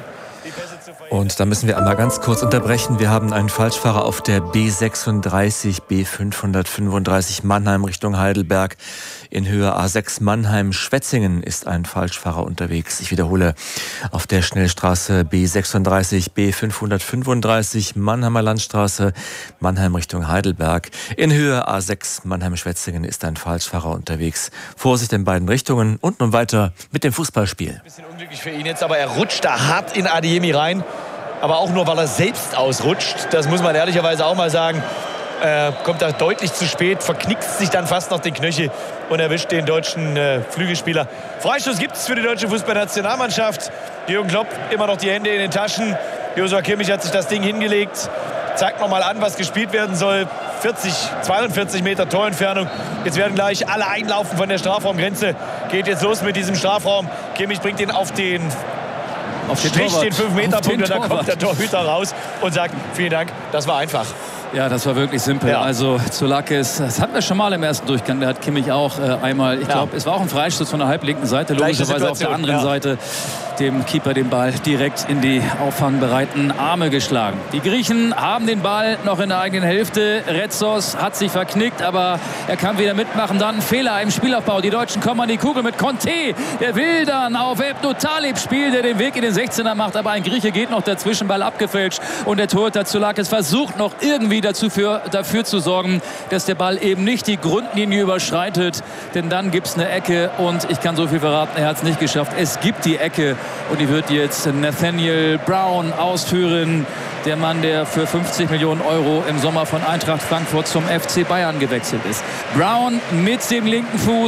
Speaker 5: Und da müssen wir einmal ganz kurz unterbrechen. Wir haben einen Falschfahrer auf der B sechsunddreißig, B fünfhundertfünfunddreißig Mannheim Richtung Heidelberg. In Höhe A sechs Mannheim-Schwetzingen ist ein Falschfahrer unterwegs. Ich wiederhole, auf der Schnellstraße B sechsunddreißig, B fünfhundertfünfunddreißig Mannheimer Landstraße, Mannheim Richtung Heidelberg. In Höhe A sechs Mannheim-Schwetzingen ist ein Falschfahrer unterwegs. Vorsicht in beiden Richtungen und nun weiter mit dem Fußballspiel.
Speaker 2: Ein bisschen unglücklich für ihn jetzt, aber er rutscht da hart in Adeyemi rein. Aber auch nur, weil er selbst ausrutscht. Das muss man ehrlicherweise auch mal sagen. Äh, kommt da deutlich zu spät, verknickst sich dann fast noch den Knöchel und erwischt den deutschen äh, Flügelspieler. Freistoß gibt es für die deutsche Fußballnationalmannschaft. Jürgen Klopp immer noch die Hände in den Taschen. Joshua Kimmich hat sich das Ding hingelegt. Zeigt nochmal an, was gespielt werden soll. vierzig, zweiundvierzig Meter Torentfernung. Jetzt werden gleich alle einlaufen von der Strafraumgrenze. Geht jetzt los mit diesem Strafraum. Kimmich bringt ihn auf den
Speaker 1: Auf den
Speaker 2: Strich,
Speaker 1: Torwart.
Speaker 2: den fünf Meter Punkt, und da
Speaker 1: Torwart.
Speaker 2: kommt der Torhüter raus und sagt, vielen Dank, das war einfach.
Speaker 1: Ja, das war wirklich simpel.
Speaker 2: Ja.
Speaker 1: Also Zoulakis, das hatten wir schon mal im ersten Durchgang. Der hat Kimmich auch äh, einmal, ich
Speaker 2: Ja.
Speaker 1: glaube, es war auch ein Freistoß von der halblinken Seite.
Speaker 2: Gleiche
Speaker 1: Logischerweise auf der
Speaker 2: Situation,
Speaker 1: anderen
Speaker 2: ja.
Speaker 1: Seite dem Keeper den Ball direkt in die auffangbereiten Arme geschlagen. Die Griechen haben den Ball noch in der eigenen Hälfte. Retzos hat sich verknickt, aber er kann wieder mitmachen. Dann ein Fehler im Spielaufbau. Die Deutschen kommen an die Kugel mit Conte. Der will dann auf Ebnu Talib spielen, der den Weg in den sechzehner macht. Aber ein Grieche geht noch dazwischen, Ball abgefälscht. Und der Torhüter Zoulakis versucht noch irgendwie dazu für, dafür zu sorgen, dass der Ball eben nicht die Grundlinie überschreitet. Denn dann gibt es eine Ecke und ich kann so viel verraten, er hat es nicht geschafft. Es gibt die Ecke und die wird jetzt Nathaniel Brown ausführen. Der Mann, der für fünfzig Millionen Euro im Sommer von Eintracht Frankfurt zum F C Bayern gewechselt ist. Brown mit dem linken Fuß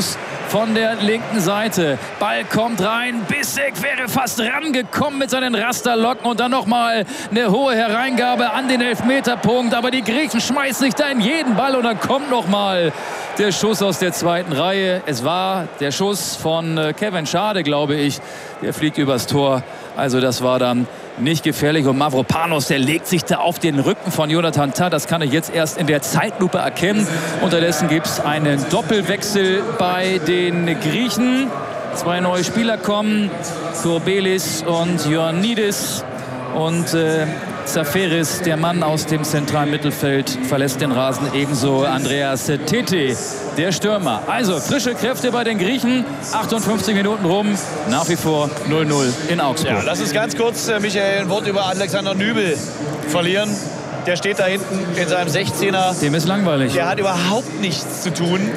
Speaker 1: von der linken Seite. Ball kommt rein. Bissek wäre fast rangekommen mit seinen Rasterlocken und dann nochmal eine hohe Hereingabe an den Elfmeterpunkt. Aber die Griechen schmeißen sich da in jeden Ball und dann kommt nochmal der Schuss aus der zweiten Reihe. Es war der Schuss von Kevin Schade, glaube ich. Der fliegt übers Tor. Also das war dann nicht gefährlich. Und Mavropanos, der legt sich da auf den Rücken von Jonathan Tah. Das kann ich jetzt erst in der Zeitlupe erkennen. Unterdessen gibt es einen Doppelwechsel bei den Griechen. Zwei neue Spieler kommen. Kourbelis und Ioannidis. Und äh, Zaferis, der Mann aus dem zentralen Mittelfeld, verlässt den Rasen. Ebenso Andreas Tete, der Stürmer. Also frische Kräfte bei den Griechen. achtundfünfzig Minuten rum. Nach wie vor null null in Augsburg.
Speaker 2: Ja, lass uns ganz kurz, äh, Michael, ein Wort über Alexander Nübel verlieren. Der steht da hinten in seinem sechzehner.
Speaker 1: Dem ist langweilig.
Speaker 2: Der hat überhaupt nichts zu tun.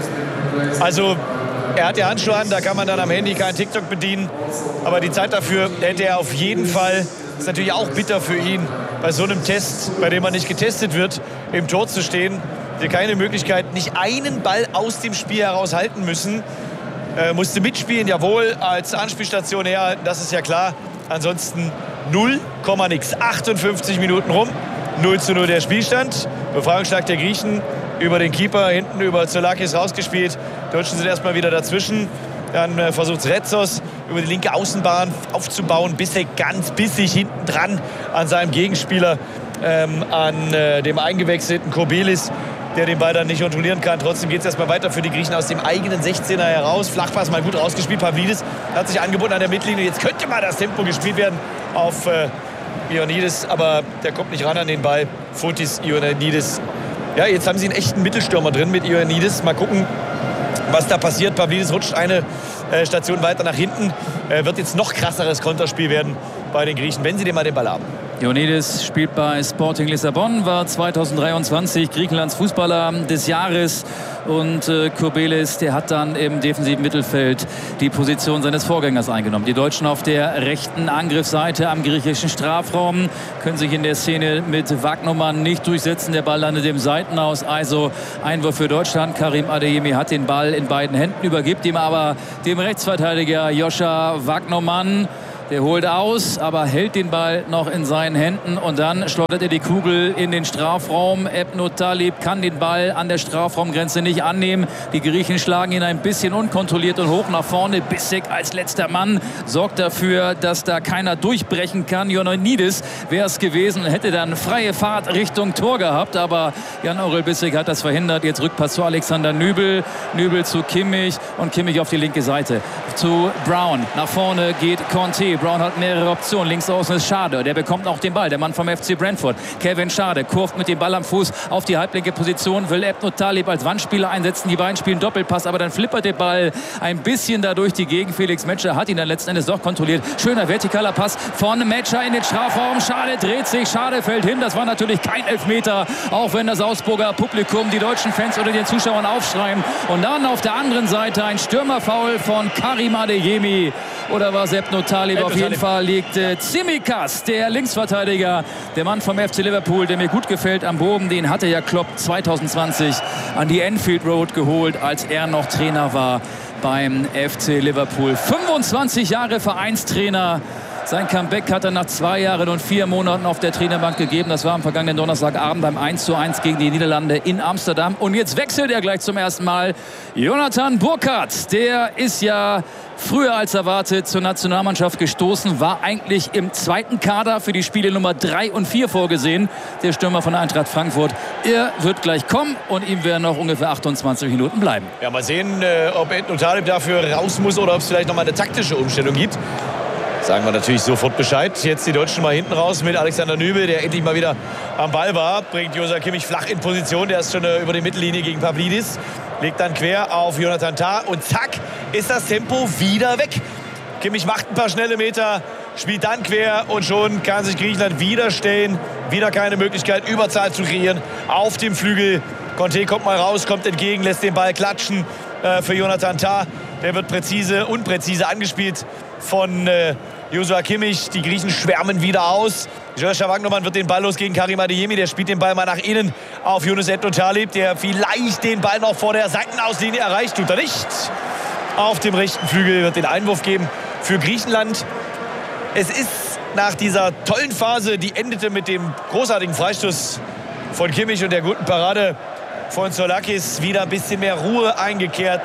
Speaker 2: Also er hat die Handschuhe an, da kann man dann am Handy kein TikTok bedienen. Aber die Zeit dafür hätte er auf jeden Fall. Das ist natürlich auch bitter für ihn, bei so einem Test, bei dem man nicht getestet wird, im Tor zu stehen. Der keine Möglichkeit, nicht einen Ball aus dem Spiel heraus halten müssen. Äh, musste mitspielen, jawohl, als Anspielstation herhalten, das ist ja klar. Ansonsten null, nix. achtundfünfzig Minuten rum, null zu null der Spielstand. Befreiungsschlag der Griechen über den Keeper, hinten über Zoulakis rausgespielt. Die Deutschen sind erstmal wieder dazwischen. Dann äh, versucht Retzos über die linke Außenbahn aufzubauen. Bissek ganz bissig hinten dran an seinem Gegenspieler, ähm, an äh, dem eingewechselten Kourbelis, der den Ball dann nicht kontrollieren kann. Trotzdem geht es erstmal weiter für die Griechen aus dem eigenen sechzehner heraus. Flachpass mal gut rausgespielt. Pavlidis hat sich angeboten an der Mittellinie. Jetzt könnte mal das Tempo gespielt werden auf äh, Ioannidis, aber der kommt nicht ran an den Ball. Fotis Ioannidis. Ja, jetzt haben sie einen echten Mittelstürmer drin mit Ioannidis. Mal gucken, was da passiert. Pavlidis rutscht eine äh, Station weiter nach hinten. Äh, wird jetzt noch krasseres Konterspiel werden bei den Griechen, wenn sie den mal den Ball haben.
Speaker 1: Ioannidis spielt bei Sporting Lissabon, war zweitausenddreiundzwanzig Griechenlands Fußballer des Jahres. Und äh, Kourbelis, der hat dann im defensiven Mittelfeld die Position seines Vorgängers eingenommen. Die Deutschen auf der rechten Angriffsseite am griechischen Strafraum können sich in der Szene mit Wagnermann nicht durchsetzen. Der Ball landet im Seitenaus. Also Einwurf für Deutschland. Karim Adeyemi hat den Ball in beiden Händen, übergibt ihm aber dem Rechtsverteidiger Joscha Wagnermann. Der holt aus, aber hält den Ball noch in seinen Händen und dann schleudert er die Kugel in den Strafraum. Ebno Talib kann den Ball an der Strafraumgrenze nicht annehmen. Die Griechen schlagen ihn ein bisschen unkontrolliert und hoch nach vorne. Bissek als letzter Mann sorgt dafür, dass da keiner durchbrechen kann. Ioannidis wäre es gewesen und hätte dann freie Fahrt Richtung Tor gehabt, aber Jan-Orel Bissek hat das verhindert. Jetzt Rückpass zu Alexander Nübel, Nübel zu Kimmich und Kimmich auf die linke Seite zu Brown. Nach vorne geht Conte. Brown hat mehrere Optionen. Links außen ist Schade. Der bekommt auch den Ball. Der Mann vom F C Brentford. Kevin Schade kurft mit dem Ball am Fuß auf die halblinke Position. Will Ebno Talib als Wandspieler einsetzen. Die beiden spielen Doppelpass. Aber dann flippert der Ball ein bisschen dadurch die Gegend. Felix Metscher hat ihn dann letzten Endes doch kontrolliert. Schöner vertikaler Pass von Metscher in den Strafraum. Schade dreht sich. Schade fällt hin. Das war natürlich kein Elfmeter. Auch wenn das Augsburger Publikum, die deutschen Fans oder den Zuschauern aufschreien. Und dann auf der anderen Seite ein Stürmerfoul von Karim Adeyemi. Oder war es Ebno Talib? Auf jeden Fall liegt äh, Tsimikas, der Linksverteidiger, der Mann vom F C Liverpool, der mir gut gefällt am Boden. Den hatte ja Klopp zweitausendzwanzig an die Anfield Road geholt, als er noch Trainer war beim F C Liverpool. fünfundzwanzig Jahre Vereinstrainer. Sein Comeback hat er nach zwei Jahren und vier Monaten auf der Trainerbank gegeben. Das war am vergangenen Donnerstagabend beim eins zu eins gegen die Niederlande in Amsterdam. Und jetzt wechselt er gleich zum ersten Mal. Jonathan Burkhardt, der ist ja früher als erwartet zur Nationalmannschaft gestoßen, war eigentlich im zweiten Kader für die Spiele Nummer drei und vier vorgesehen. Der Stürmer von Eintracht Frankfurt. Er wird gleich kommen und ihm werden noch ungefähr achtundzwanzig Minuten bleiben.
Speaker 2: Ja, mal sehen, äh, ob Ebno Talib dafür raus muss oder ob es vielleicht noch mal eine taktische Umstellung gibt. Sagen wir natürlich sofort Bescheid. Jetzt die Deutschen mal hinten raus mit Alexander Nübel, der endlich mal wieder am Ball war. Bringt Joshua Kimmich flach in Position. Der ist schon äh, über die Mittellinie gegen Pavlidis. Legt dann quer auf Jonathan Tah. Und zack, ist das Tempo wieder weg. Kimmich macht ein paar schnelle Meter, spielt dann quer. Und schon kann sich Griechenland wieder stellen. Wieder keine Möglichkeit, Überzahl zu kreieren. Auf dem Flügel. Conte kommt mal raus, kommt entgegen, lässt den Ball klatschen äh, für Jonathan Tah. Der wird präzise, unpräzise angespielt von äh, Joshua Kimmich. Die Griechen schwärmen wieder aus. Joscha Wagnermann wird den Ball los gegen Karim Adeyemi. Der spielt den Ball mal nach innen auf Yunus Ebno Talib, der vielleicht den Ball noch vor der Seitenauslinie erreicht. Tut er nicht. auf dem rechten Flügel, wird den Einwurf geben für Griechenland. Es ist nach dieser tollen Phase, die endete mit dem großartigen Freistoß von Kimmich und der guten Parade von Zoulakis, wieder ein bisschen mehr Ruhe eingekehrt.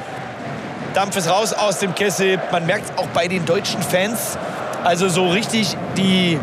Speaker 2: Dampf ist raus aus dem Kessel. Man merkt auch bei den deutschen Fans, also so richtig die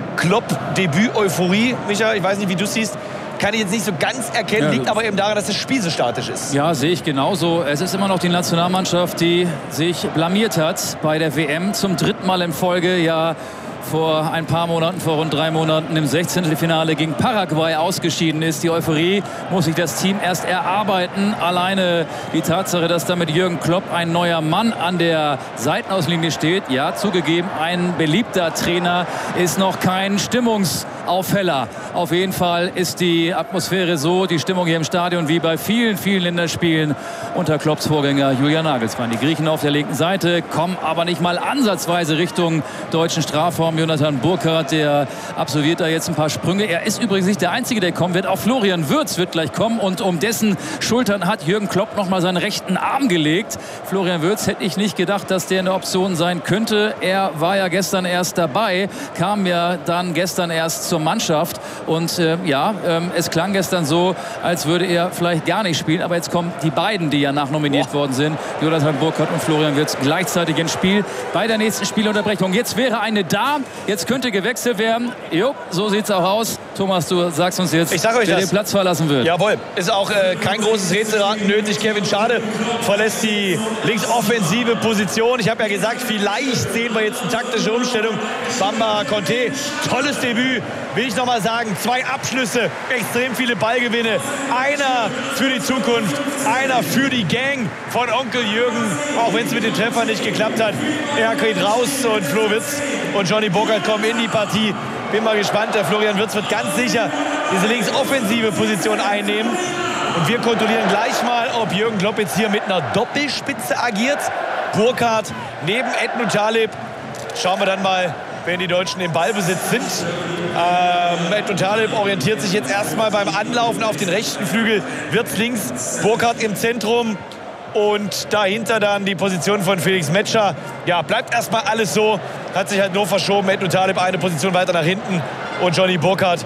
Speaker 2: Klopp-Debüt-Euphorie. Micha, ich weiß nicht, wie du es siehst. Kann ich jetzt nicht so ganz erkennen, ja, liegt aber eben daran, dass das Spiel so statisch ist.
Speaker 1: Ja, sehe ich genauso. Es ist immer noch die Nationalmannschaft, die sich blamiert hat bei der W M zum dritten Mal in Folge. Ja, vor ein paar Monaten, vor rund drei Monaten im Sechzehntelfinale gegen Paraguay ausgeschieden ist. Die Euphorie muss sich das Team erst erarbeiten. Alleine die Tatsache, dass da mit Jürgen Klopp ein neuer Mann an der Seitenauslinie steht. Ja, zugegeben, ein beliebter Trainer ist noch kein Stimmungsaufheller. Auf jeden Fall ist die Atmosphäre so, die Stimmung hier im Stadion wie bei vielen, vielen Länderspielen unter Klopps Vorgänger Julian Nagelsmann. Die Griechen auf der linken Seite kommen aber nicht mal ansatzweise Richtung deutschen Strafraum. Jonathan Burkhardt, der absolviert da jetzt ein paar Sprünge. Er ist übrigens nicht der Einzige, der kommen wird. Auch Florian Wirtz wird gleich kommen. Und um dessen Schultern hat Jürgen Klopp noch mal seinen rechten Arm gelegt. Florian Wirtz hätte ich nicht gedacht, dass der eine Option sein könnte. Er war ja gestern erst dabei, kam ja dann gestern erst zur Mannschaft. Und äh, ja, äh, es klang gestern so, als würde er vielleicht gar nicht spielen. Aber jetzt kommen die beiden, die ja nachnominiert Boah. worden sind, Jonathan Burkhardt und Florian Wirtz, gleichzeitig ins Spiel bei der nächsten Spielunterbrechung. Jetzt wäre eine da. Jetzt könnte gewechselt werden. Jo, so sieht es auch aus. Thomas, du sagst uns jetzt,
Speaker 2: ich sag euch
Speaker 1: wer
Speaker 2: das.
Speaker 1: den Platz verlassen wird.
Speaker 2: Jawohl, ist auch äh, kein großes Rätselraten nötig. Kevin Schade verlässt die linksoffensive Position. Ich habe ja gesagt, vielleicht sehen wir jetzt eine taktische Umstellung. Bamba Conte, tolles Debüt, will ich noch mal sagen. Zwei Abschlüsse, extrem viele Ballgewinne. Einer für die Zukunft, einer für die Gang von Onkel Jürgen. Auch wenn es mit dem Treffer nicht geklappt hat. Er geht raus und Flo Wirtz und Johnny Burkhardt kommen in die Partie. Bin mal gespannt. Der Florian Wirtz wird ganz sicher diese linksoffensive Position einnehmen. Und wir kontrollieren gleich mal, ob Jürgen Klopp jetzt hier mit einer Doppelspitze agiert. Burkhardt neben Edmund Taleb. Schauen wir dann mal, wenn die Deutschen im Ballbesitz sind. Ähm, Edmund Taleb orientiert sich jetzt erstmal beim Anlaufen auf den rechten Flügel. Wirtz links, Burkhardt im Zentrum. Und dahinter dann die Position von Felix Metscher. Ja, bleibt erstmal alles so. Hat sich halt nur verschoben. Edmund Taleb eine Position weiter nach hinten. Und Johnny Burkhardt